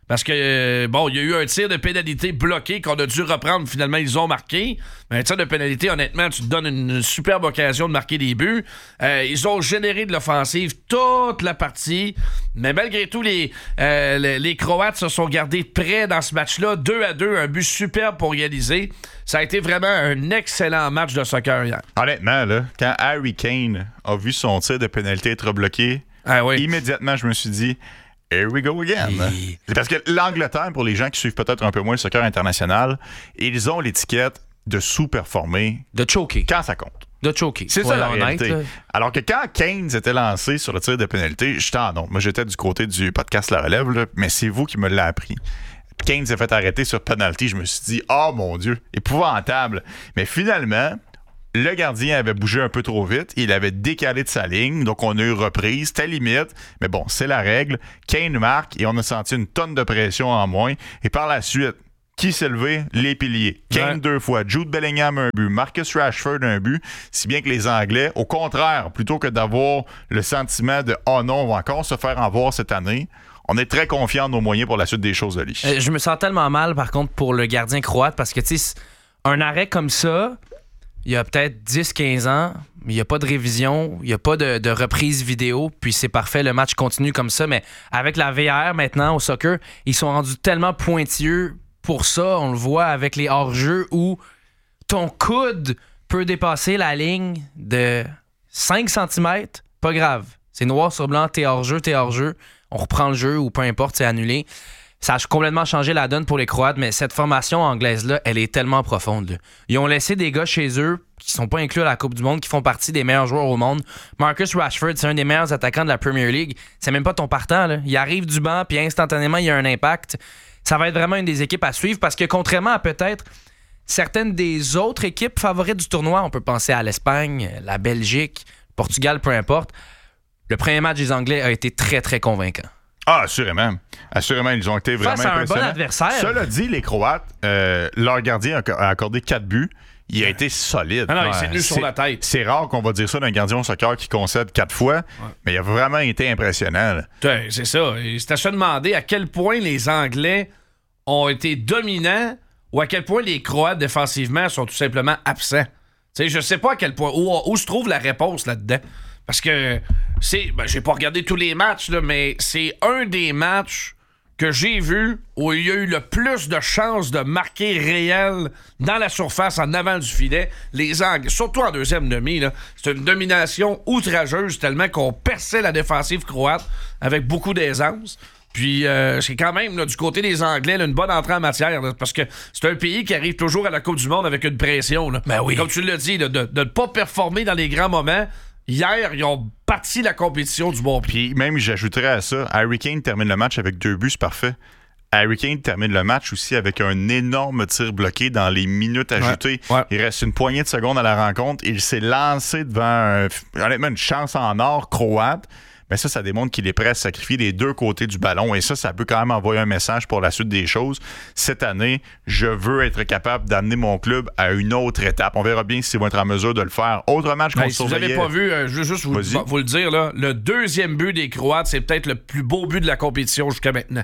Parce que, euh, bon, il y a eu un tir de pénalité bloqué qu'on a dû reprendre. Finalement, ils ont marqué. Mais un tir de pénalité, honnêtement, tu te donnes une superbe occasion de marquer des buts. Euh, ils ont généré de l'offensive toute la partie. Mais malgré tout, les, euh, les, les Croates se sont gardés prêts dans ce match-là. deux à deux, un but superbe pour réaliser. Ça a été vraiment un excellent match de soccer hier.
Honnêtement, là, quand Harry Kane a vu son tir de pénalité être bloqué,
ah oui.
immédiatement, je me suis dit... Here we go again. Et... C'est parce que l'Angleterre, pour les gens qui suivent peut-être un peu moins le soccer international, ils ont l'étiquette de sous-performer.
De choker.
Quand ça compte.
De choker.
C'est ça la réalité. Là. Alors que quand Kane s'était lancé sur le tir de pénalité, j'étais en honte. Moi, j'étais du côté du podcast La Relève, là, mais c'est vous qui me l'avez appris. Kane s'est fait arrêter sur penalty. Je me suis dit, oh mon Dieu, épouvantable. Mais finalement... Le gardien avait bougé un peu trop vite. Il avait décalé de sa ligne. Donc, on a eu reprise. C'était limite. Mais bon, c'est la règle. Kane marque et on a senti une tonne de pression en moins. Et par la suite, qui s'est levé? Les piliers. Kane ouais. deux fois. Jude Bellingham un but. Marcus Rashford un but. Si bien que les Anglais, au contraire, plutôt que d'avoir le sentiment de « Oh non, on va encore se faire en voir cette année », on est très confiants en nos moyens pour la suite des choses, Ali.
Euh, je me sens tellement mal, par contre, pour le gardien croate parce que, tu sais, un arrêt comme ça... Il y a peut-être dix quinze ans, il n'y a pas de révision, il n'y a pas de, de reprise vidéo, puis c'est parfait, le match continue comme ça. Mais avec la V R maintenant au soccer, ils sont rendus tellement pointilleux pour ça. On le voit avec les hors-jeux où ton coude peut dépasser la ligne de cinq centimètres. Pas grave. C'est noir sur blanc, t'es hors-jeu, t'es hors-jeu. On reprend le jeu ou peu importe, c'est annulé. Ça a complètement changé la donne pour les Croates, mais cette formation anglaise-là, elle est tellement profonde. Là. Ils ont laissé des gars chez eux qui sont pas inclus à la Coupe du Monde, qui font partie des meilleurs joueurs au monde. Marcus Rashford, c'est un des meilleurs attaquants de la Premier League. C'est même pas ton partant. Là. Il arrive du banc, puis instantanément, il y a un impact. Ça va être vraiment une des équipes à suivre parce que contrairement à peut-être certaines des autres équipes favorites du tournoi, on peut penser à l'Espagne, la Belgique, le Portugal, peu importe, le premier match des Anglais a été très, très convaincant.
Ah, assurément. Assurément, ils ont été vraiment
face à
impressionnants.
un bon adversaire.
Cela dit, les Croates, euh, leur gardien a accordé quatre buts. Il a été solide.
Ah non, il s'est tenu sur la tête.
C'est rare qu'on va dire ça d'un gardien au soccer qui concède quatre fois, ouais. mais il a vraiment été impressionnant.
Ouais, c'est ça. C'est à se demander à quel point les Anglais ont été dominants ou à quel point les Croates défensivement sont tout simplement absents. T'sais, je sais pas à quel point. Où, où se trouve la réponse là-dedans? Parce que c'est. Ben, j'ai pas regardé tous les matchs, là, mais c'est un des matchs que j'ai vu où il y a eu le plus de chances de marquer réel dans la surface en avant du filet. Les Anglais, surtout en deuxième demi, là, c'est une domination outrageuse tellement qu'on perçait la défensive croate avec beaucoup d'aisance. Puis euh, c'est quand même là, du côté des Anglais là, une bonne entrée en matière là, parce que c'est un pays qui arrive toujours à la Coupe du Monde avec une pression. Là.
Ben oui.
Comme tu l'as dit, là, de ne pas performer dans les grands moments. Hier, ils ont parti la compétition du bon pied.
Puis même, j'ajouterais à ça, Harry Kane termine le match avec deux buts, c'est parfait. Harry Kane termine le match aussi avec un énorme tir bloqué dans les minutes ajoutées.
Ouais, ouais.
Il reste une poignée de secondes à la rencontre. Il s'est lancé devant, un, honnêtement, une chance en or croate. Mais ça, ça démontre qu'il est prêt à sacrifier les deux côtés du ballon. Et ça, ça peut quand même envoyer un message pour la suite des choses. Cette année, je veux être capable d'amener mon club à une autre étape. On verra bien s'ils vont être en mesure de le faire. Autre match qu'on
hey,
surveillait.
Si vous n'avez pas vu, euh, je veux juste vous, vous le dire, là, le deuxième but des Croates, c'est peut-être le plus beau but de la compétition jusqu'à maintenant.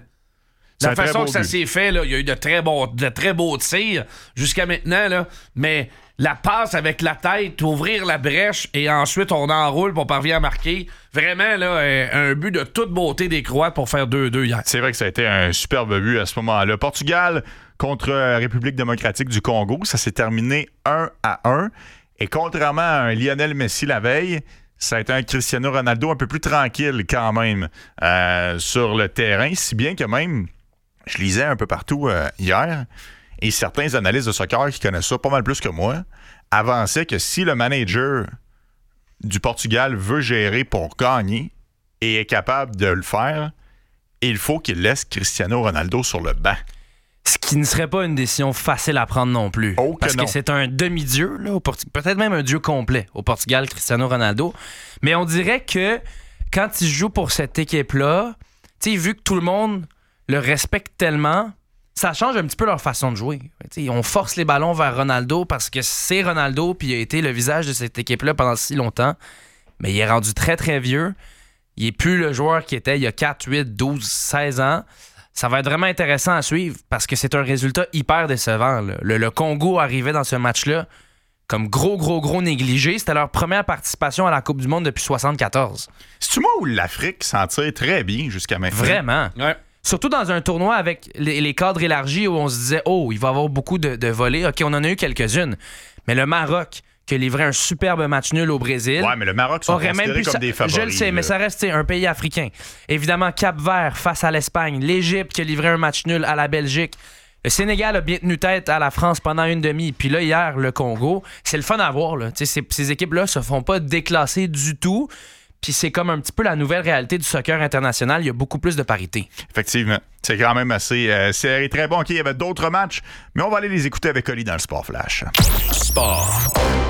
La façon que ça but. s'est fait, là, il y a eu de très, bons, de très beaux tirs jusqu'à maintenant, là, mais la passe avec la tête, ouvrir la brèche et ensuite on enroule pour parvenir à marquer. Vraiment, là, un but de toute beauté des Croates pour faire deux deux hier.
C'est vrai que ça a été un superbe but à ce moment-là. Portugal contre République démocratique du Congo, ça s'est terminé un à un. Et contrairement à un Lionel Messi la veille, ça a été un Cristiano Ronaldo un peu plus tranquille quand même euh, sur le terrain, si bien que même, je lisais un peu partout euh, hier, et certains analystes de soccer qui connaissent ça pas mal plus que moi avançaient que si le manager du Portugal veut gérer pour gagner et est capable de le faire, il faut qu'il laisse Cristiano Ronaldo sur le banc.
Ce qui ne serait pas une décision facile à prendre non plus.
Oh, que
parce
non.
que c'est un demi-dieu, là, au Portu- peut-être même un dieu complet au Portugal, Cristiano Ronaldo. Mais on dirait que quand il joue pour cette équipe-là, tu sais, vu que tout le monde le respecte tellement, ça change un petit peu leur façon de jouer. T'sais, on force les ballons vers Ronaldo parce que c'est Ronaldo puis il a été le visage de cette équipe-là pendant si longtemps. Mais il est rendu très, très vieux. Il n'est plus le joueur qui était il y a quatre, huit, douze, seize ans. Ça va être vraiment intéressant à suivre parce que c'est un résultat hyper décevant. Là. Le, le Congo arrivait dans ce match-là comme gros, gros, gros négligé. C'était leur première participation à la Coupe du Monde depuis soixante-quatorze.
C'est-tu moi où l'Afrique s'en tire très bien jusqu'à maintenant?
Vraiment.
Ouais.
Surtout dans un tournoi avec les, les cadres élargis où on se disait « Oh, il va y avoir beaucoup de, de volées. » OK, on en a eu quelques-unes. Mais le Maroc, qui a livré un superbe match nul au Brésil...
Ouais, mais le Maroc sont considérés comme
sa...
des favoris.
Je le sais,
là.
mais ça reste un pays africain. Évidemment, Cap-Vert face à l'Espagne. L'Égypte qui a livré un match nul à la Belgique. Le Sénégal a bien tenu tête à la France pendant une demi. Puis là, hier, le Congo. C'est le fun à voir. Là. Ces, ces équipes-là se font pas déclasser du tout. Puis c'est comme un petit peu la nouvelle réalité du soccer international. Il y a beaucoup plus de parité.
Effectivement. C'est quand même assez euh, serré. Très bon. OK, il y avait d'autres matchs, mais on va aller les écouter avec Oli dans le Sport Flash.
Sport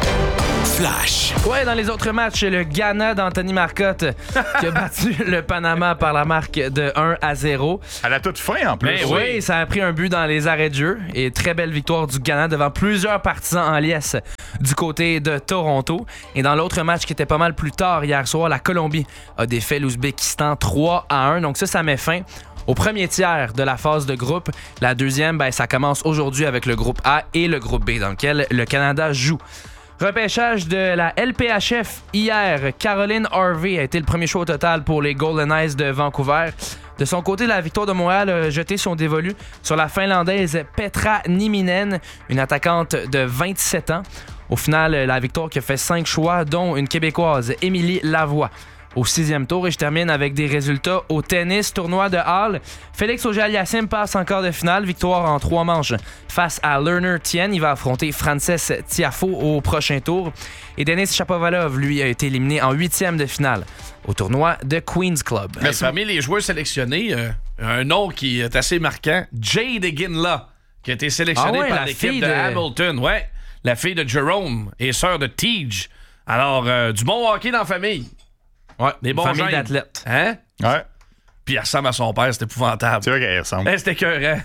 Flash.
Ouais, dans les autres matchs, le Ghana d'Anthony Marcotte qui a battu le Panama par la marque de un à zéro.
À la toute fin, en plus.
Mais oui, ça a pris un but dans les arrêts de jeu. Et très belle victoire du Ghana devant plusieurs partisans en liesse du côté de Toronto. Et dans l'autre match qui était pas mal plus tard hier soir, la Colombie a défait l'Ouzbékistan trois à un. Donc ça, ça met fin au premier tiers de la phase de groupe. La deuxième, ben, ça commence aujourd'hui avec le groupe A et le groupe B dans lequel le Canada joue. Repêchage de la L P H F hier. Caroline Harvey a été le premier choix au total pour les Golden Knights de Vancouver. De son côté, la Victoire de Montréal a jeté son dévolu sur la Finlandaise Petra Nieminen, une attaquante de vingt-sept ans. Au final, la Victoire qui a fait cinq choix, dont une Québécoise, Émilie Lavoie. Au sixième tour, et je termine avec des résultats au tennis, tournoi de Halle. Félix Auger-Aliassime passe en quart de finale, victoire en trois manches face à Lerner Tien. Il va affronter Frances Tiafoe au prochain tour. Et Denis Shapovalov, lui, a été éliminé en huitième de finale au tournoi de Queen's Club.
Mais parmi les joueurs sélectionnés, euh, un nom qui est assez marquant, Jade Ginla, qui a été sélectionné
ah ouais,
par l'équipe de... de Hamilton. Ouais, la fille de Jerome et sœur de Tej. Alors, euh, du bon hockey dans la famille. Ouais, des bons
famille
gènes.
d'athlètes.
Hein?
Ouais.
Puis il ressemble à son père, c'est épouvantable.
C'est vrai qu'elle ressemble.
Hey, c'était écœurant.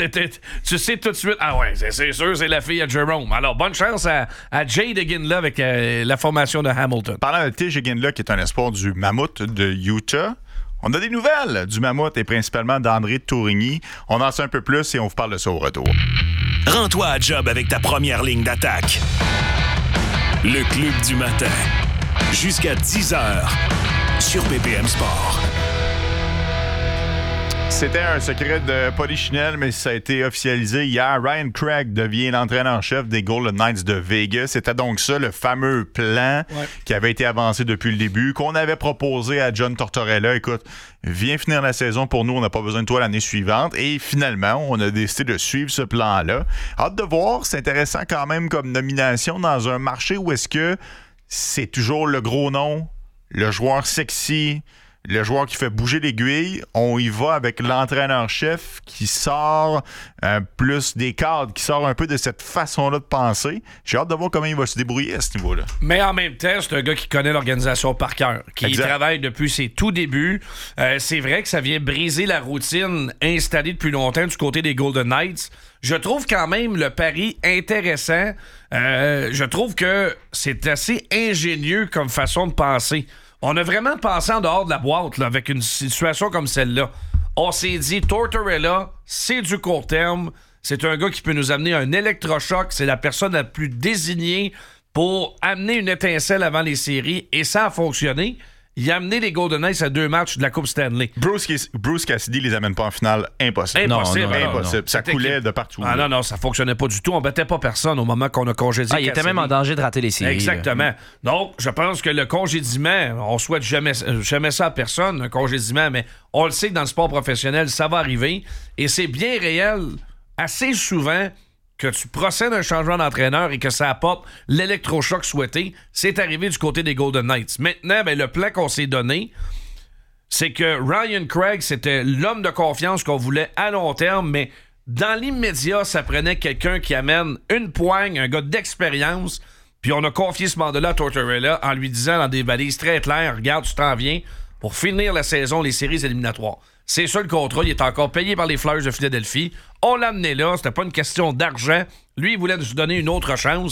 Tu sais tout de suite, ah ouais, c'est, c'est sûr, c'est la fille à Jerome. Alors, bonne chance à, à Jade Ginla avec euh, la formation de Hamilton.
Parlant de Tej Ginla, qui est un espoir du Mammouth de Utah, on a des nouvelles du Mammouth et principalement d'André Tourigny. On en sait un peu plus et on vous parle de ça au retour.
Rends-toi à job avec ta première ligne d'attaque. Le Club du matin. Jusqu'à dix heures sur B P M Sport.
C'était un secret de Polichinelle, mais ça a été officialisé hier. Ryan Craig devient l'entraîneur-chef des Golden Knights de Vegas. C'était donc ça, le fameux plan ouais. qui avait été avancé depuis le début, qu'on avait proposé à John Tortorella. Écoute, viens finir la saison pour nous, on n'a pas besoin de toi l'année suivante. Et finalement, on a décidé de suivre ce plan-là. Hâte de voir, c'est intéressant quand même comme nomination dans un marché où est-ce que c'est toujours le gros nom, le joueur sexy, le joueur qui fait bouger l'aiguille. On y va avec l'entraîneur-chef qui sort euh, plus des cadres, qui sort un peu de cette façon-là de penser. J'ai hâte de voir comment il va se débrouiller à ce niveau-là.
Mais en même temps, c'est un gars qui connaît l'organisation par cœur, qui exact. travaille depuis ses tout débuts. Euh, c'est vrai que ça vient briser la routine installée depuis longtemps du côté des Golden Knights. Je trouve quand même le pari intéressant. Euh, je trouve que c'est assez ingénieux comme façon de penser. On a vraiment pensé en dehors de la boîte là, avec une situation comme celle-là. On s'est dit, Tortorella, c'est du court terme. C'est un gars qui peut nous amener un électrochoc. C'est la personne la plus désignée pour amener une étincelle avant les séries. Et ça a fonctionné. Il a amené les Golden Knights à deux matchs de la Coupe Stanley.
Bruce, Bruce Cassidy les amène pas en finale. Impossible.
Impossible.
Non, non, non, impossible.
Non, non.
Ça coulait
équipe...
de partout.
Ah non, non, ça fonctionnait pas du tout. On battait pas personne au moment qu'on a congédié.
Ah, il était même en danger de rater les séries.
Exactement.
Là.
Donc, je pense que le congédiement, on souhaite jamais, jamais ça à personne, un congédiement, mais on le sait que dans le sport professionnel, ça va arriver. Et c'est bien réel, assez souvent, que tu procèdes à un changement d'entraîneur et que ça apporte l'électrochoc souhaité. C'est arrivé du côté des Golden Knights. Maintenant, ben, le plan qu'on s'est donné, c'est que Ryan Craig, c'était l'homme de confiance qu'on voulait à long terme, mais dans l'immédiat, ça prenait quelqu'un qui amène une poigne, un gars d'expérience, puis on a confié ce mandat-là à Tortorella en lui disant dans des balises très claires, regarde, tu t'en viens pour finir la saison, les séries éliminatoires. C'est ça le contrat, il est encore payé par les Flyers de Philadelphie. On l'a amené là, c'était pas une question d'argent. Lui, il voulait nous donner une autre chance.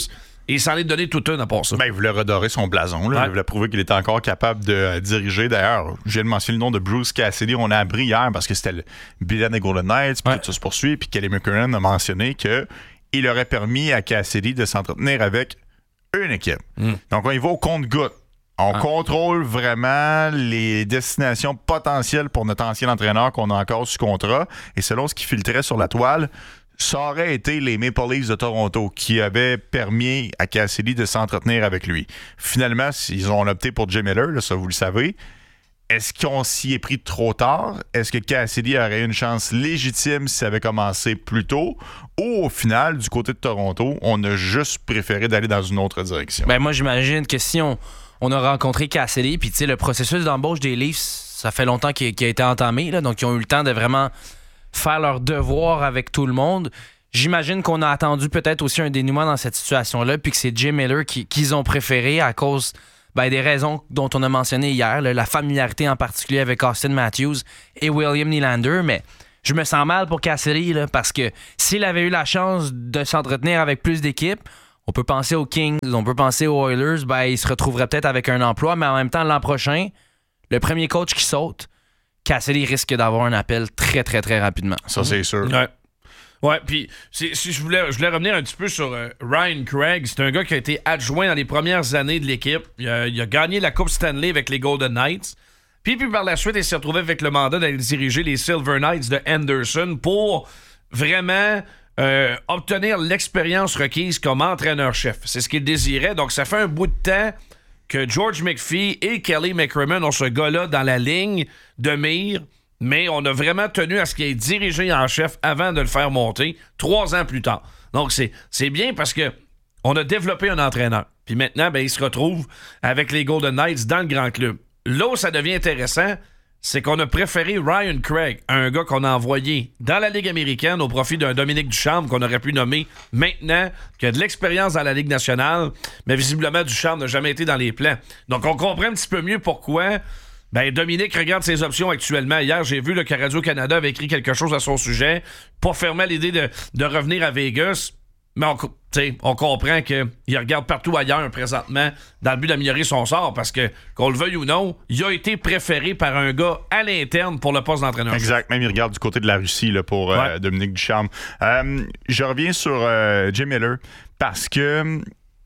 Et il s'en est donné toute une à part ça.
Ben, il voulait redorer son blason. Là.
Ouais.
Il voulait prouver qu'il était encore capable de euh, diriger. D'ailleurs, je viens de mentionner le nom de Bruce Cassidy. On a appris hier parce que c'était le bilan des Golden Knights, puis
ouais.
tout ça se poursuit. Puis Kelly McCarron a mentionné qu'il aurait permis à Cassidy de s'entretenir avec une équipe. Mm. Donc, on y va au compte-gouttes. On ah. contrôle vraiment les destinations potentielles pour notre ancien entraîneur qu'on a encore sous contrat. Et selon ce qui filtrait sur la toile, ça aurait été les Maple Leafs de Toronto qui avaient permis à Cassidy de s'entretenir avec lui. Finalement, ils ont opté pour Jim Miller, là, ça vous le savez. Est-ce qu'on s'y est pris trop tard? Est-ce que Cassidy aurait eu une chance légitime si ça avait commencé plus tôt? Ou au final, du côté de Toronto, on a juste préféré d'aller dans une autre direction?
Ben moi, j'imagine que si on, on a rencontré Cassidy, puis tu sais, le processus d'embauche des Leafs, ça fait longtemps qu'il, qu'il a été entamé, là, donc ils ont eu le temps de vraiment faire leur devoir avec tout le monde. J'imagine qu'on a attendu peut-être aussi un dénouement dans cette situation-là, puis que c'est Jim Miller qui, qu'ils ont préféré à cause ben, des raisons dont on a mentionné hier, là, la familiarité en particulier avec Austin Matthews et William Nylander, mais je me sens mal pour Cassidy là, parce que s'il avait eu la chance de s'entretenir avec plus d'équipes, on peut penser aux Kings, on peut penser aux Oilers, ben, il se retrouverait peut-être avec un emploi, mais en même temps, l'an prochain, le premier coach qui saute, Cassidy risque d'avoir un appel très, très, très rapidement.
Ça, c'est sûr.
Ouais. Ouais, puis si, si je, voulais, je voulais revenir un petit peu sur euh, Ryan Craig. C'est un gars qui a été adjoint dans les premières années de l'équipe. Il a, il a gagné la Coupe Stanley avec les Golden Knights. Puis, puis par la suite, il s'est retrouvé avec le mandat d'aller diriger les Silver Knights de Henderson pour vraiment euh, obtenir l'expérience requise comme entraîneur-chef. C'est ce qu'il désirait. Donc, ça fait un bout de temps que George McPhee et Kelly McCrimmon ont ce gars-là dans la ligne de mire, mais on a vraiment tenu à ce qu'il ait dirigé en chef avant de le faire monter, trois ans plus tard. Donc, c'est, c'est bien parce que on a développé un entraîneur. Puis maintenant, ben, il se retrouve avec les Golden Knights dans le grand club. Là où ça devient intéressant, c'est qu'on a préféré Ryan Craig, un gars qu'on a envoyé dans la Ligue américaine au profit d'un Dominique Ducharme qu'on aurait pu nommer maintenant, qui a de l'expérience dans la Ligue nationale, mais visiblement Ducharme n'a jamais été dans les plans. Donc on comprend un petit peu mieux pourquoi ben, Dominique regarde ses options actuellement. Hier, j'ai vu là, que Radio-Canada avait écrit quelque chose à son sujet, pas fermé à l'idée de, de revenir à Vegas, mais on, on comprend qu'il regarde partout ailleurs présentement dans le but d'améliorer son sort parce que, qu'on le veuille ou non, il a été préféré par un gars à l'interne pour le poste d'entraîneur.
Exact. Même il regarde du côté de la Russie là, pour euh, ouais. Dominique Ducharme. Euh, je reviens sur euh, Jim Miller parce que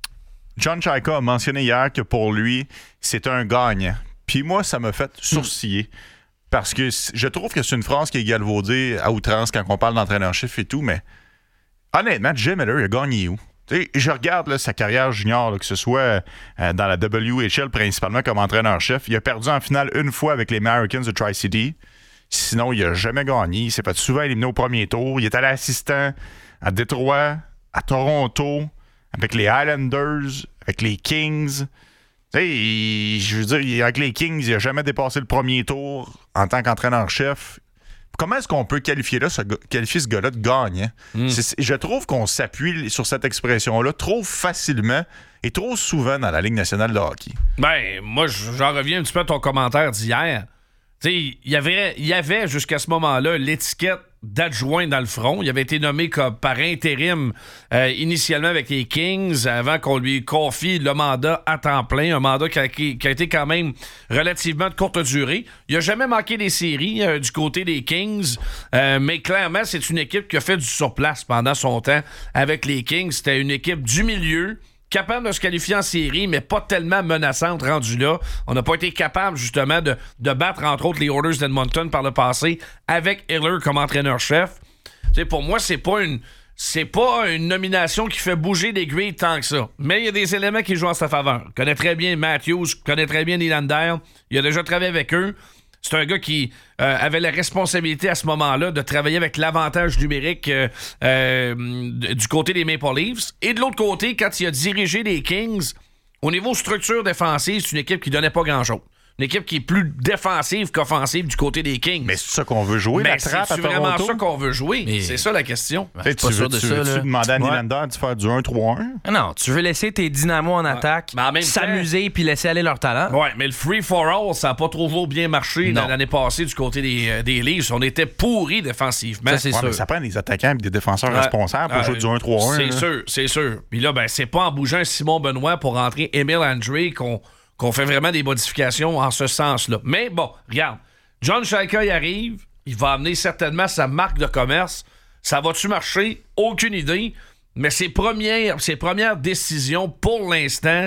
John Chaika a mentionné hier que pour lui, c'est un gagnant. Puis moi, ça m'a fait sourciller. Mm. Parce que je trouve que c'est une phrase qui est galvaudée à outrance quand on parle d'entraîneur-chef et tout, mais honnêtement, Jim Miller, il a gagné où? T'sais, je regarde là, sa carrière junior, là, que ce soit euh, dans la W H L principalement comme entraîneur-chef. Il a perdu en finale une fois avec les Americans de Tri-City. Sinon, il n'a jamais gagné. Il s'est fait souvent éliminer au premier tour. Il est allé assistant à Détroit, à Toronto, avec les Islanders, avec les Kings. T'sais, il, je veux dire, avec les Kings, il n'a jamais dépassé le premier tour en tant qu'entraîneur-chef. Comment est-ce qu'on peut qualifier, là, ce, qualifier ce gars-là de gagnant? Mm. C'est, je trouve qu'on s'appuie sur cette expression-là trop facilement et trop souvent dans la Ligue nationale de hockey.
Ben, moi, j'en reviens un petit peu à ton commentaire d'hier. Tu sais, il y avait, il y avait jusqu'à ce moment-là l'étiquette d'adjoint dans le front. Il avait été nommé comme par intérim euh, initialement avec les Kings avant qu'on lui confie le mandat à temps plein, un mandat qui a, qui a été quand même relativement de courte durée. Il n'a jamais manqué des séries euh, du côté des Kings, euh, mais clairement, c'est une équipe qui a fait du surplace pendant son temps avec les Kings. C'était une équipe du milieu, capable de se qualifier en série, mais pas tellement menaçante rendue là. On n'a pas été capable, justement, de, de battre, entre autres, les Oilers d'Edmonton par le passé avec Hiller comme entraîneur-chef. T'sais, pour moi, c'est pas une c'est pas une nomination qui fait bouger les grilles tant que ça. Mais il y a des éléments qui jouent en sa faveur. Je connais très bien Matthews, je connais très bien Nylander. Il a déjà travaillé avec eux. C'est un gars qui euh, avait la responsabilité à ce moment-là de travailler avec l'avantage numérique euh, euh, du côté des Maple Leafs. Et de l'autre côté, quand il a dirigé les Kings, au niveau structure défensive, c'est une équipe qui donnait pas grand-chose. une équipe qui est plus défensive qu'offensive du côté des Kings.
Mais c'est ça qu'on veut jouer,
mais
la trappe à
c'est vraiment
Toronto?
ça qu'on veut jouer?
Mais...
C'est ça la question.
Ben,
tu veux, de tu ça, veux-tu demander à Nylander ouais. de faire du un trois un?
Non, tu veux laisser tes dynamos en ouais. attaque, s'amuser puis laisser aller leur talent.
Ouais, mais le free-for-all, ça n'a pas trop bien marché non. l'année passée du côté des, euh, des Leafs. On était pourris défensivement.
Ça, c'est ouais, sûr. Ça prend des attaquants et des défenseurs ouais. responsables pour euh, jouer du un trois un.
C'est
là.
sûr, c'est sûr. Puis là, ben, c'est pas en bougeant Simon Benoît pour rentrer Emile André qu'on qu'on fait vraiment des modifications en ce sens-là. Mais bon, regarde, John Shaka y arrive, il va amener certainement sa marque de commerce. Ça va-tu marcher? Aucune idée. Mais ses premières, ses premières décisions, pour l'instant,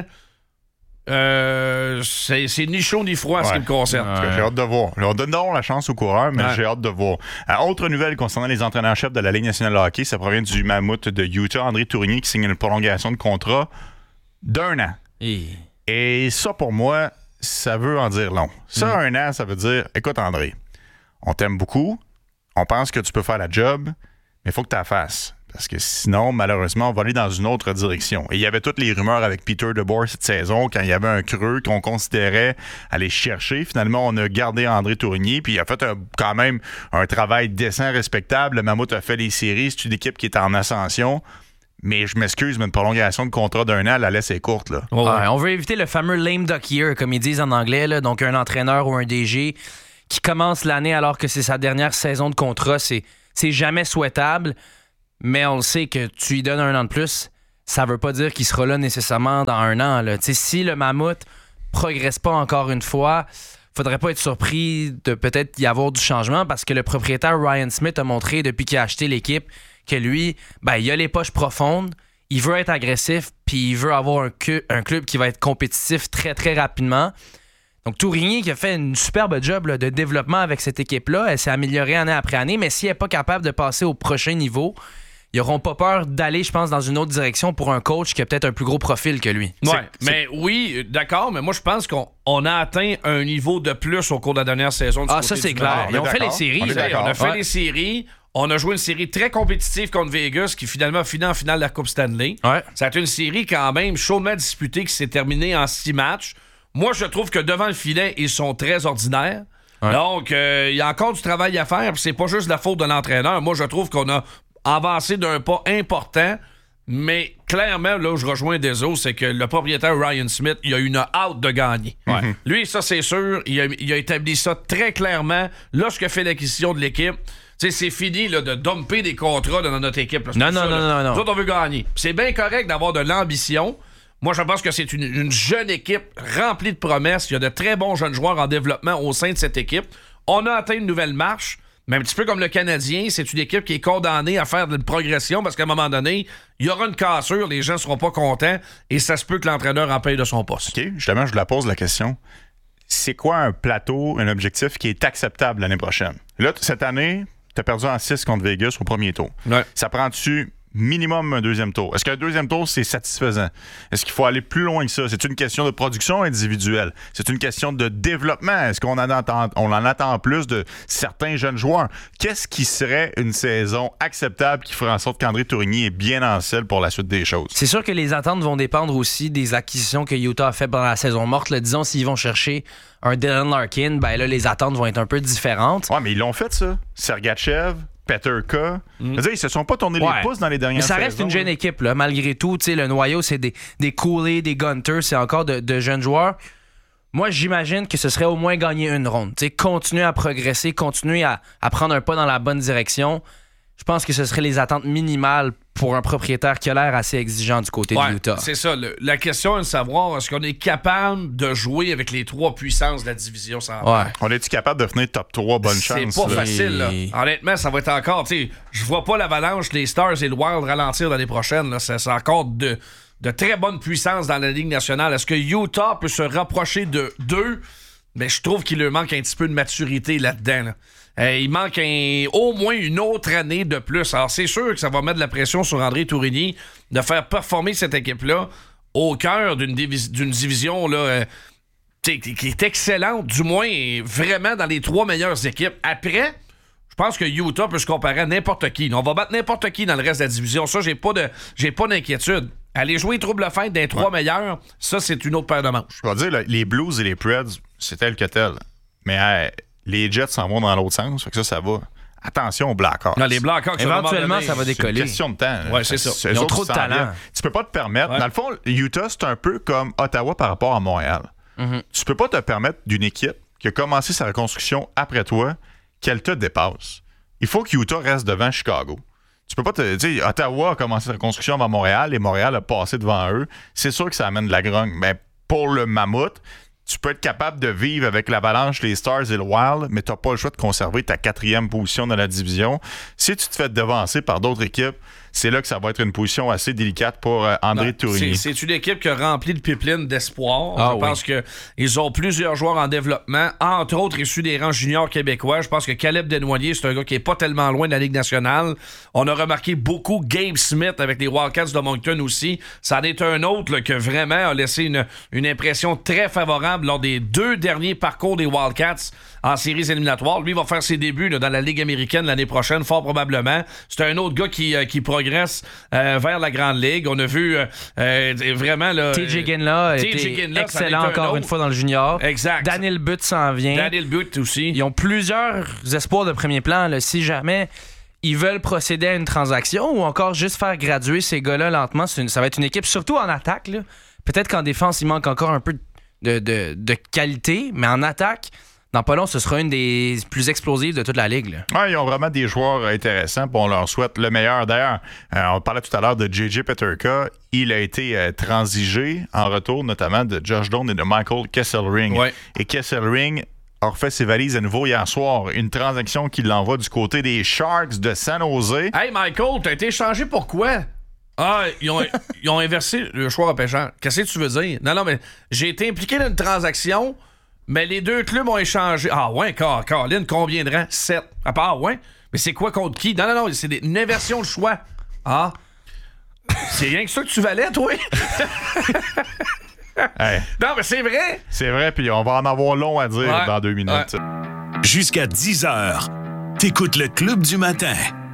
euh, c'est, c'est ni chaud ni froid en ouais. ce qui me concerne.
Ouais. J'ai hâte de voir. On donne la chance aux coureurs, mais ouais. j'ai hâte de voir. Euh, autre nouvelle concernant les entraîneurs-chefs de la Ligue nationale de hockey, ça provient du mammouth de Utah, André Tourigny, qui signe une prolongation de contrat d'un an.
Et...
Et ça, pour moi, ça veut en dire long. Ça, mmh. un an, ça veut dire, écoute, André, on t'aime beaucoup, on pense que tu peux faire la job, mais il faut que tu la fasses. Parce que sinon, malheureusement, on va aller dans une autre direction. Et il y avait toutes les rumeurs avec Peter DeBoer cette saison, quand il y avait un creux qu'on considérait aller chercher. Finalement, on a gardé André Tourigny, puis il a fait un, quand même un travail décent, respectable. Le Mammouth a fait les séries, c'est une équipe qui est en ascension. Mais je m'excuse, mais une prolongation de contrat d'un an, la laisse est courte. Là.
Ouais, ouais. On veut éviter le fameux lame duck year, comme ils disent en anglais. Là. Donc, un entraîneur ou un D G qui commence l'année alors que c'est sa dernière saison de contrat, c'est, c'est jamais souhaitable. Mais on le sait que tu lui donnes un an de plus, ça veut pas dire qu'il sera là nécessairement dans un an. Là. Si le Mammouth progresse pas encore une fois, faudrait pas être surpris de peut-être y avoir du changement parce que le propriétaire Ryan Smith a montré depuis qu'il a acheté l'équipe que lui, ben, il a les poches profondes, il veut être agressif, puis il veut avoir un, cu- un club qui va être compétitif très, très rapidement. Donc, Tourigny qui a fait une superbe job là, de développement avec cette équipe-là, elle s'est améliorée année après année, mais si elle n'est pas capable de passer au prochain niveau, ils n'auront pas peur d'aller, je pense, dans une autre direction pour un coach qui a peut-être un plus gros profil que lui.
Ouais, c'est, mais c'est... oui, d'accord, mais moi, je pense qu'on on a atteint un niveau de plus au cours de la dernière saison. Du
ah, ça, c'est clair. Ils ont fait les séries.
On, on a fait ouais. les séries. On a joué une série très compétitive contre Vegas qui finalement a fini en finale de la Coupe Stanley.
Ouais.
Ça a été une série quand même chaudement disputée qui s'est terminée en six matchs. Moi, je trouve que devant le filet, ils sont très ordinaires. Ouais. Donc, il euh, y a encore du travail à faire. Puis c'est pas juste la faute de l'entraîneur. Moi, je trouve qu'on a avancé d'un pas important. Mais clairement, là où je rejoins Deso, c'est que le propriétaire Ryan Smith, il a une hâte de gagner. Ouais. Mm-hmm. Lui, ça, c'est sûr, il a, il a établi ça très clairement lorsqu'il a fait l'acquisition de l'équipe. Tu sais, c'est fini là, de dumper des contrats dans notre équipe. Là.
Non, non,
ça,
non, non, non.
Nous autres, on veut gagner. C'est bien correct d'avoir de l'ambition. Moi, je pense que c'est une, une jeune équipe remplie de promesses. Il y a de très bons jeunes joueurs en développement au sein de cette équipe. On a atteint une nouvelle marche. Mais un petit peu comme le Canadien, c'est une équipe qui est condamnée à faire de la progression parce qu'à un moment donné, il y aura une cassure, les gens ne seront pas contents et ça se peut que l'entraîneur en paye de son poste.
OK, justement, je vous la pose la question. C'est quoi un plateau, un objectif qui est acceptable l'année prochaine? Là, cette année, tu as perdu en six contre Vegas au premier tour.
Ouais.
Ça prend-tu minimum un deuxième tour? Est-ce qu'un deuxième tour, c'est satisfaisant? Est-ce qu'il faut aller plus loin que ça? C'est une question de production individuelle. C'est une question de développement. Est-ce qu'on en attend, on en attend plus de certains jeunes joueurs? Qu'est-ce qui serait une saison acceptable qui ferait en sorte qu'André Tourigny est bien en selle pour la suite des choses?
C'est sûr que les attentes vont dépendre aussi des acquisitions que Utah a fait pendant la saison morte. Là, disons, s'ils vont chercher un Dylan Larkin, ben là, les attentes vont être un peu différentes.
Ouais, mais ils l'ont fait, ça. Sergachev, Peterka. Mm. Je veux dire, ils se sont pas tournés ouais. les pouces dans les dernières saisons. Mais ça reste
saisons, une jeune équipe, là, malgré tout. Le noyau, c'est des, des Cooley, des Gunter, c'est encore de, de jeunes joueurs. Moi, j'imagine que ce serait au moins gagner une ronde. T'sais, continuer à progresser, continuer à, à prendre un pas dans la bonne direction. Je pense que ce serait les attentes minimales pour un propriétaire qui a l'air assez exigeant du côté
ouais,
de Utah.
C'est ça. Le, la question est de savoir, est-ce qu'on est capable de jouer avec les trois puissances de la division centrale?
Ouais. On est-tu capable de finir top trois? Bonne chance.
C'est pas
là.
facile. Là. Honnêtement, ça va être encore... Je vois pas l'Avalanche, les Stars et le Wild ralentir l'année prochaine. Là. C'est, c'est encore de, de très bonne puissance dans la Ligue nationale. Est-ce que Utah peut se rapprocher de deux? Mais je trouve qu'il leur manque un petit peu de maturité là-dedans. Là. Euh, il manque un, au moins une autre année de plus. Alors, c'est sûr que ça va mettre de la pression sur André Tourigny de faire performer cette équipe-là au cœur d'une, divis- d'une division là, euh, qui est excellente, du moins vraiment dans les trois meilleures équipes. Après, je pense que Utah peut se comparer à n'importe qui. On va battre n'importe qui dans le reste de la division. Ça, j'ai pas de, j'ai pas d'inquiétude. Aller jouer trouble fête des trois ouais. meilleurs, ça, c'est une autre paire de manches.
Je vais dire, là, les Blues et les Preds, c'est tel que tel. Mais hey, les Jets s'en vont dans l'autre sens, fait que ça, ça va. Attention aux Blackhawks.
Non, les Blackhawks,
éventuellement, ça va décoller.
C'est une question de temps.
Ouais, c'est ça.
C'est
Ils ont trop de talent.
Tu peux pas te permettre.
Ouais.
Dans le fond, Utah, c'est un peu comme Ottawa par rapport à Montréal.
Mm-hmm.
Tu peux pas te permettre d'une équipe qui a commencé sa reconstruction après toi qu'elle te dépasse. Il faut que Utah reste devant Chicago. Tu peux pas te. Tu sais, Ottawa a commencé sa reconstruction avant Montréal et Montréal a passé devant eux. C'est sûr que ça amène de la grogne. Mais pour le Mammouth, tu peux être capable de vivre avec l'Avalanche, les Stars et le Wild, mais tu n'as pas le choix de conserver ta quatrième position dans la division. Si tu te fais devancer par d'autres équipes, c'est là que ça va être une position assez délicate pour euh, André Tourigny.
C'est, c'est une équipe qui a rempli de pipeline d'espoir.
Ah,
je pense
oui.
qu'ils ont plusieurs joueurs en développement, entre autres issus des rangs juniors québécois. Je pense que Caleb Desnoyers, c'est un gars qui n'est pas tellement loin de la Ligue nationale. On a remarqué beaucoup Gabe Smith avec les Wildcats de Moncton aussi. Ça en est un autre là, qui vraiment a laissé une, une impression très favorable lors des deux derniers parcours des Wildcats en séries éliminatoires. Lui, il va faire ses débuts là, dans la Ligue américaine l'année prochaine, fort probablement. C'est un autre gars qui, euh, qui progresse euh, vers la Grande Ligue. On a vu euh, euh, vraiment... Là,
T J Ginla a été
Ginla,
excellent encore une fois dans le junior.
Exact.
Daniel Butt s'en vient.
Daniel Butt aussi.
Ils ont plusieurs espoirs de premier plan. Là, si jamais ils veulent procéder à une transaction ou encore juste faire graduer ces gars-là lentement, c'est une, ça va être une équipe, surtout en attaque. Là. Peut-être qu'en défense, il manque encore un peu de, de, de qualité, mais en attaque... Dans pas long, ce sera une des plus explosives de toute la Ligue. Là.
Ouais, ils ont vraiment des joueurs intéressants. On leur souhaite le meilleur. D'ailleurs, euh, on parlait tout à l'heure de J J Peterka. Il a été euh, transigé en retour, notamment de Josh Doan et de Michael Kesselring.
Ouais.
Et Kesselring a refait ses valises à nouveau hier soir. Une transaction qui l'envoie du côté des Sharks de San Jose.
Hey, Michael, t'as été échangé pour quoi? Ah, ils ont, ils ont inversé le choix repêchant. Qu'est-ce que tu veux dire? Non, non, mais j'ai été impliqué dans une transaction... Mais les deux clubs ont échangé. Ah ouais, Car- Caroline, combien de rangs? sept. Ah, ah ouais? Mais c'est quoi contre qui? Non, non, non, c'est des, une inversion de choix. Ah. C'est rien que ça que tu valais, toi?
Hey.
Non, mais c'est vrai.
C'est vrai, puis on va en avoir long à dire
Ouais.
dans deux minutes.
Ouais.
Jusqu'à dix heures, t'écoutes le Club du matin.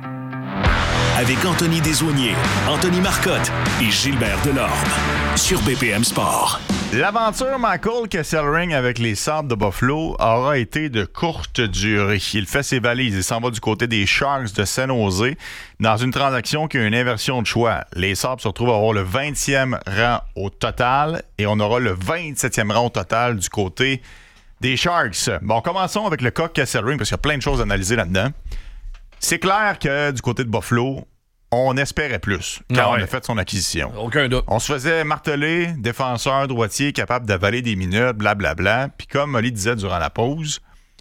Avec Anthony Desaulniers, Anthony Marcotte et Gilbert Delorme. Sur B P M Sport.
L'aventure Michael Kesselring avec les Sabres de Buffalo aura été de courte durée. Il fait ses valises et s'en va du côté des Sharks de San Jose dans une transaction qui a une inversion de choix. Les Sabres se retrouvent à avoir le vingtième rang au total et on aura le vingt-septième rang au total du côté des Sharks. Bon, commençons avec le cas Kesselring parce qu'il y a plein de choses à analyser là-dedans. C'est clair que du côté de Buffalo, on espérait plus quand
Ah
on
ouais.
a fait son acquisition.
Aucun doute.
On se faisait marteler, défenseur droitier capable d'avaler des minutes, blablabla. Puis comme Molly disait durant la pause,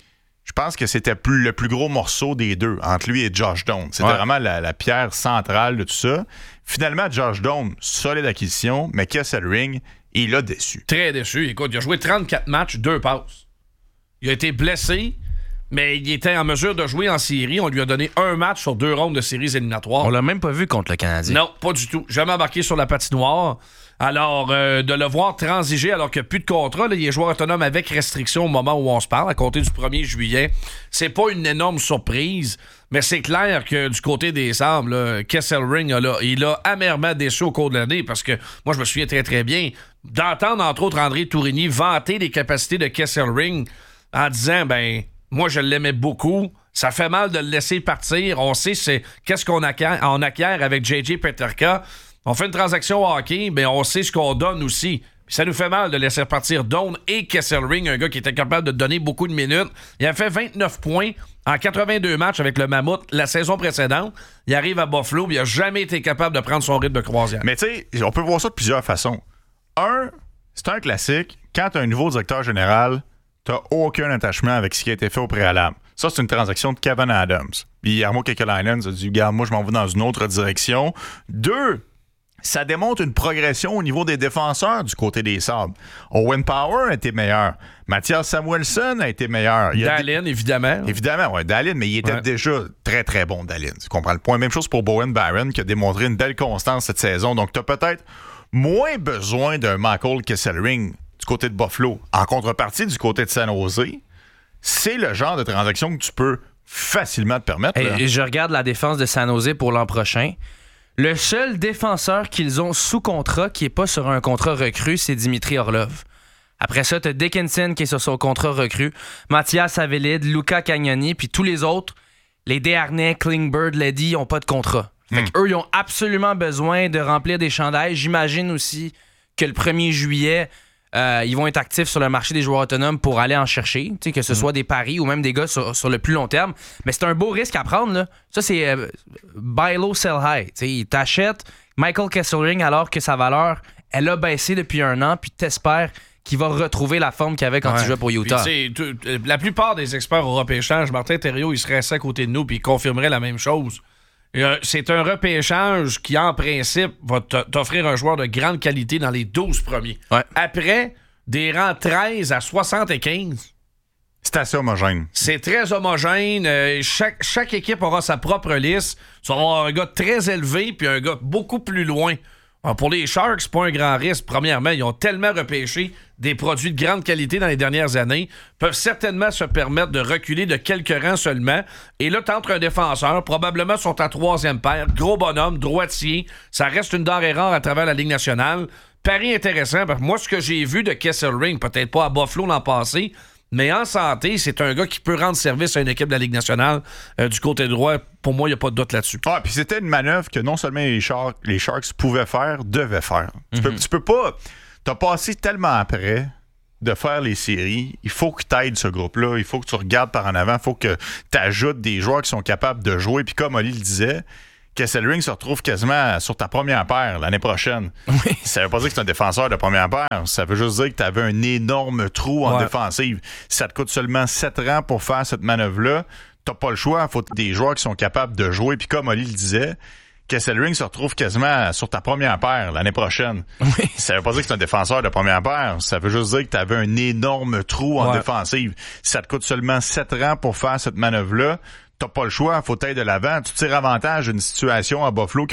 je pense que c'était plus, le plus gros morceau des deux, entre lui et Josh Doan. C'était
Ouais.
vraiment la, la pierre centrale de tout ça. Finalement, Josh Doan, solide acquisition, mais Kesselring, il a déçu.
Très déçu. Écoute, il a joué trente-quatre matchs, deux passes. Il a été blessé, mais il était en mesure de jouer en série. On lui a donné un match sur deux rondes de séries éliminatoires.
On l'a même pas vu contre le Canadien.
Non, pas du tout. Jamais embarqué sur la patinoire. Alors, euh, de le voir transiger alors qu'il n'y a plus de contrat, là, il est joueur autonome avec restriction au moment où on se parle, à compter du premier juillet. C'est pas une énorme surprise, mais c'est clair que du côté des Sabres, là, Kesselring, là, il a amèrement déçu au cours de l'année parce que moi, je me souviens très, très bien d'entendre, entre autres, André Tourigny vanter les capacités de Kesselring en disant, ben, moi, je l'aimais beaucoup. Ça fait mal de le laisser partir. On sait c'est qu'est-ce qu'on acquiert, on acquiert avec J J Peterka. On fait une transaction hockey, mais on sait ce qu'on donne aussi. Puis ça nous fait mal de laisser partir Doan et Kesselring, un gars qui était capable de donner beaucoup de minutes. Il a fait vingt-neuf points en quatre-vingt-deux matchs avec le Mammouth la saison précédente. Il arrive à Buffalo, puis il n'a jamais été capable de prendre son rythme de croisière.
Mais tu sais, on peut voir ça de plusieurs façons. Un, c'est un classique. Quand tu as un nouveau directeur général, tu n'as aucun attachement avec ce qui a été fait au préalable. Ça, c'est une transaction de Kevin Adams. Puis Jarmo Kekalainen a dit, regarde, moi, je m'en vais dans une autre direction. Deux, ça démontre une progression au niveau des défenseurs du côté des Sabres. Owen Power a été meilleur. Mathias Samuelsson a été meilleur.
Dallin, dé... évidemment.
Évidemment, oui, Dallin, mais il était
ouais.
déjà très, très bon, Dallin. Tu comprends le point? Même chose pour Bowen Barron, qui a démontré une belle constance cette saison. Donc, tu as peut-être moins besoin d'un Michael Kesselring du côté de Buffalo. En contrepartie, du côté de San Jose, c'est le genre de transaction que tu peux facilement te permettre.
Et, et je regarde la défense de San Jose pour l'an prochain. Le seul défenseur qu'ils ont sous contrat qui n'est pas sur un contrat recru, c'est Dimitri Orlov. Après ça, t'as Dickinson qui est sur son contrat recru, Mathias Avelid, Luca Cagnoni, puis tous les autres, les Desharnais, Klingberg, Leddy, n'ont pas de contrat. Fait qu'eux, ils ont absolument besoin de remplir des chandails. J'imagine aussi que le premier juillet, euh, ils vont être actifs sur le marché des joueurs autonomes pour aller en chercher, que ce mm. soit des paris ou même des gars sur, sur le plus long terme. Mais c'est un beau risque à prendre. Là. Ça, c'est euh, buy low, sell high. T'sais, t'achètes Michael Kesselring alors que sa valeur, elle a baissé depuis un an, puis t'espères qu'il va retrouver la forme qu'il avait quand ouais. il jouait pour Utah.
Puis, tout, la plupart des experts au repêchage, Martin Thériault, il serait assis à côté de nous puis il confirmerait la même chose. C'est un repêchage qui, en principe, va t'offrir un joueur de grande qualité dans les douze premiers.
Ouais.
Après, des rangs treize à soixante-quinze.
C'est assez homogène.
C'est très homogène. Euh, chaque, chaque équipe aura sa propre liste. Tu vas avoir un gars très élevé puis un gars beaucoup plus loin. Alors pour les Sharks, c'est pas un grand risque. Premièrement, ils ont tellement repêché des produits de grande qualité dans les dernières années, peuvent certainement se permettre de reculer de quelques rangs seulement. Et là, t'entres un défenseur, probablement sur ta troisième paire, gros bonhomme, droitier, ça reste une denrée rare à travers la Ligue nationale. Pari intéressant, parce que moi, ce que j'ai vu de Kesselring, peut-être pas à Buffalo l'an passé, mais en santé, c'est un gars qui peut rendre service à une équipe de la Ligue nationale euh, du côté droit. Pour moi, il n'y a pas de doute là-dessus.
Ah, puis c'était une manœuvre que non seulement les Sharks, les Sharks pouvaient faire, devaient faire. Mm-hmm. Tu peux, tu peux pas... T'as passé tellement après de faire les séries. Il faut que tu aides ce groupe-là. Il faut que tu regardes par en avant. Il faut que tu ajoutes des joueurs qui sont capables de jouer. Puis comme Oli le disait, Kesselring se retrouve quasiment sur ta première paire l'année prochaine.
Oui.
Ça veut pas dire que c'est un défenseur de première paire. Ça veut juste dire que tu avais un énorme trou en ouais. défensive. Si ça te coûte seulement sept rangs pour faire cette manœuvre-là, t'as pas le choix. Il faut des joueurs qui sont capables de jouer. Puis comme Oli le disait, Kesselring se retrouve quasiment sur ta première paire l'année prochaine.
Oui.
Ça veut pas dire que c'est un défenseur de première paire. Ça veut juste dire que tu avais un énorme trou en ouais. défensive. Si ça te coûte seulement sept rangs pour faire cette manœuvre-là, t'as pas le choix. Faut être de l'avant. Tu tires avantage d'une situation à Buffalo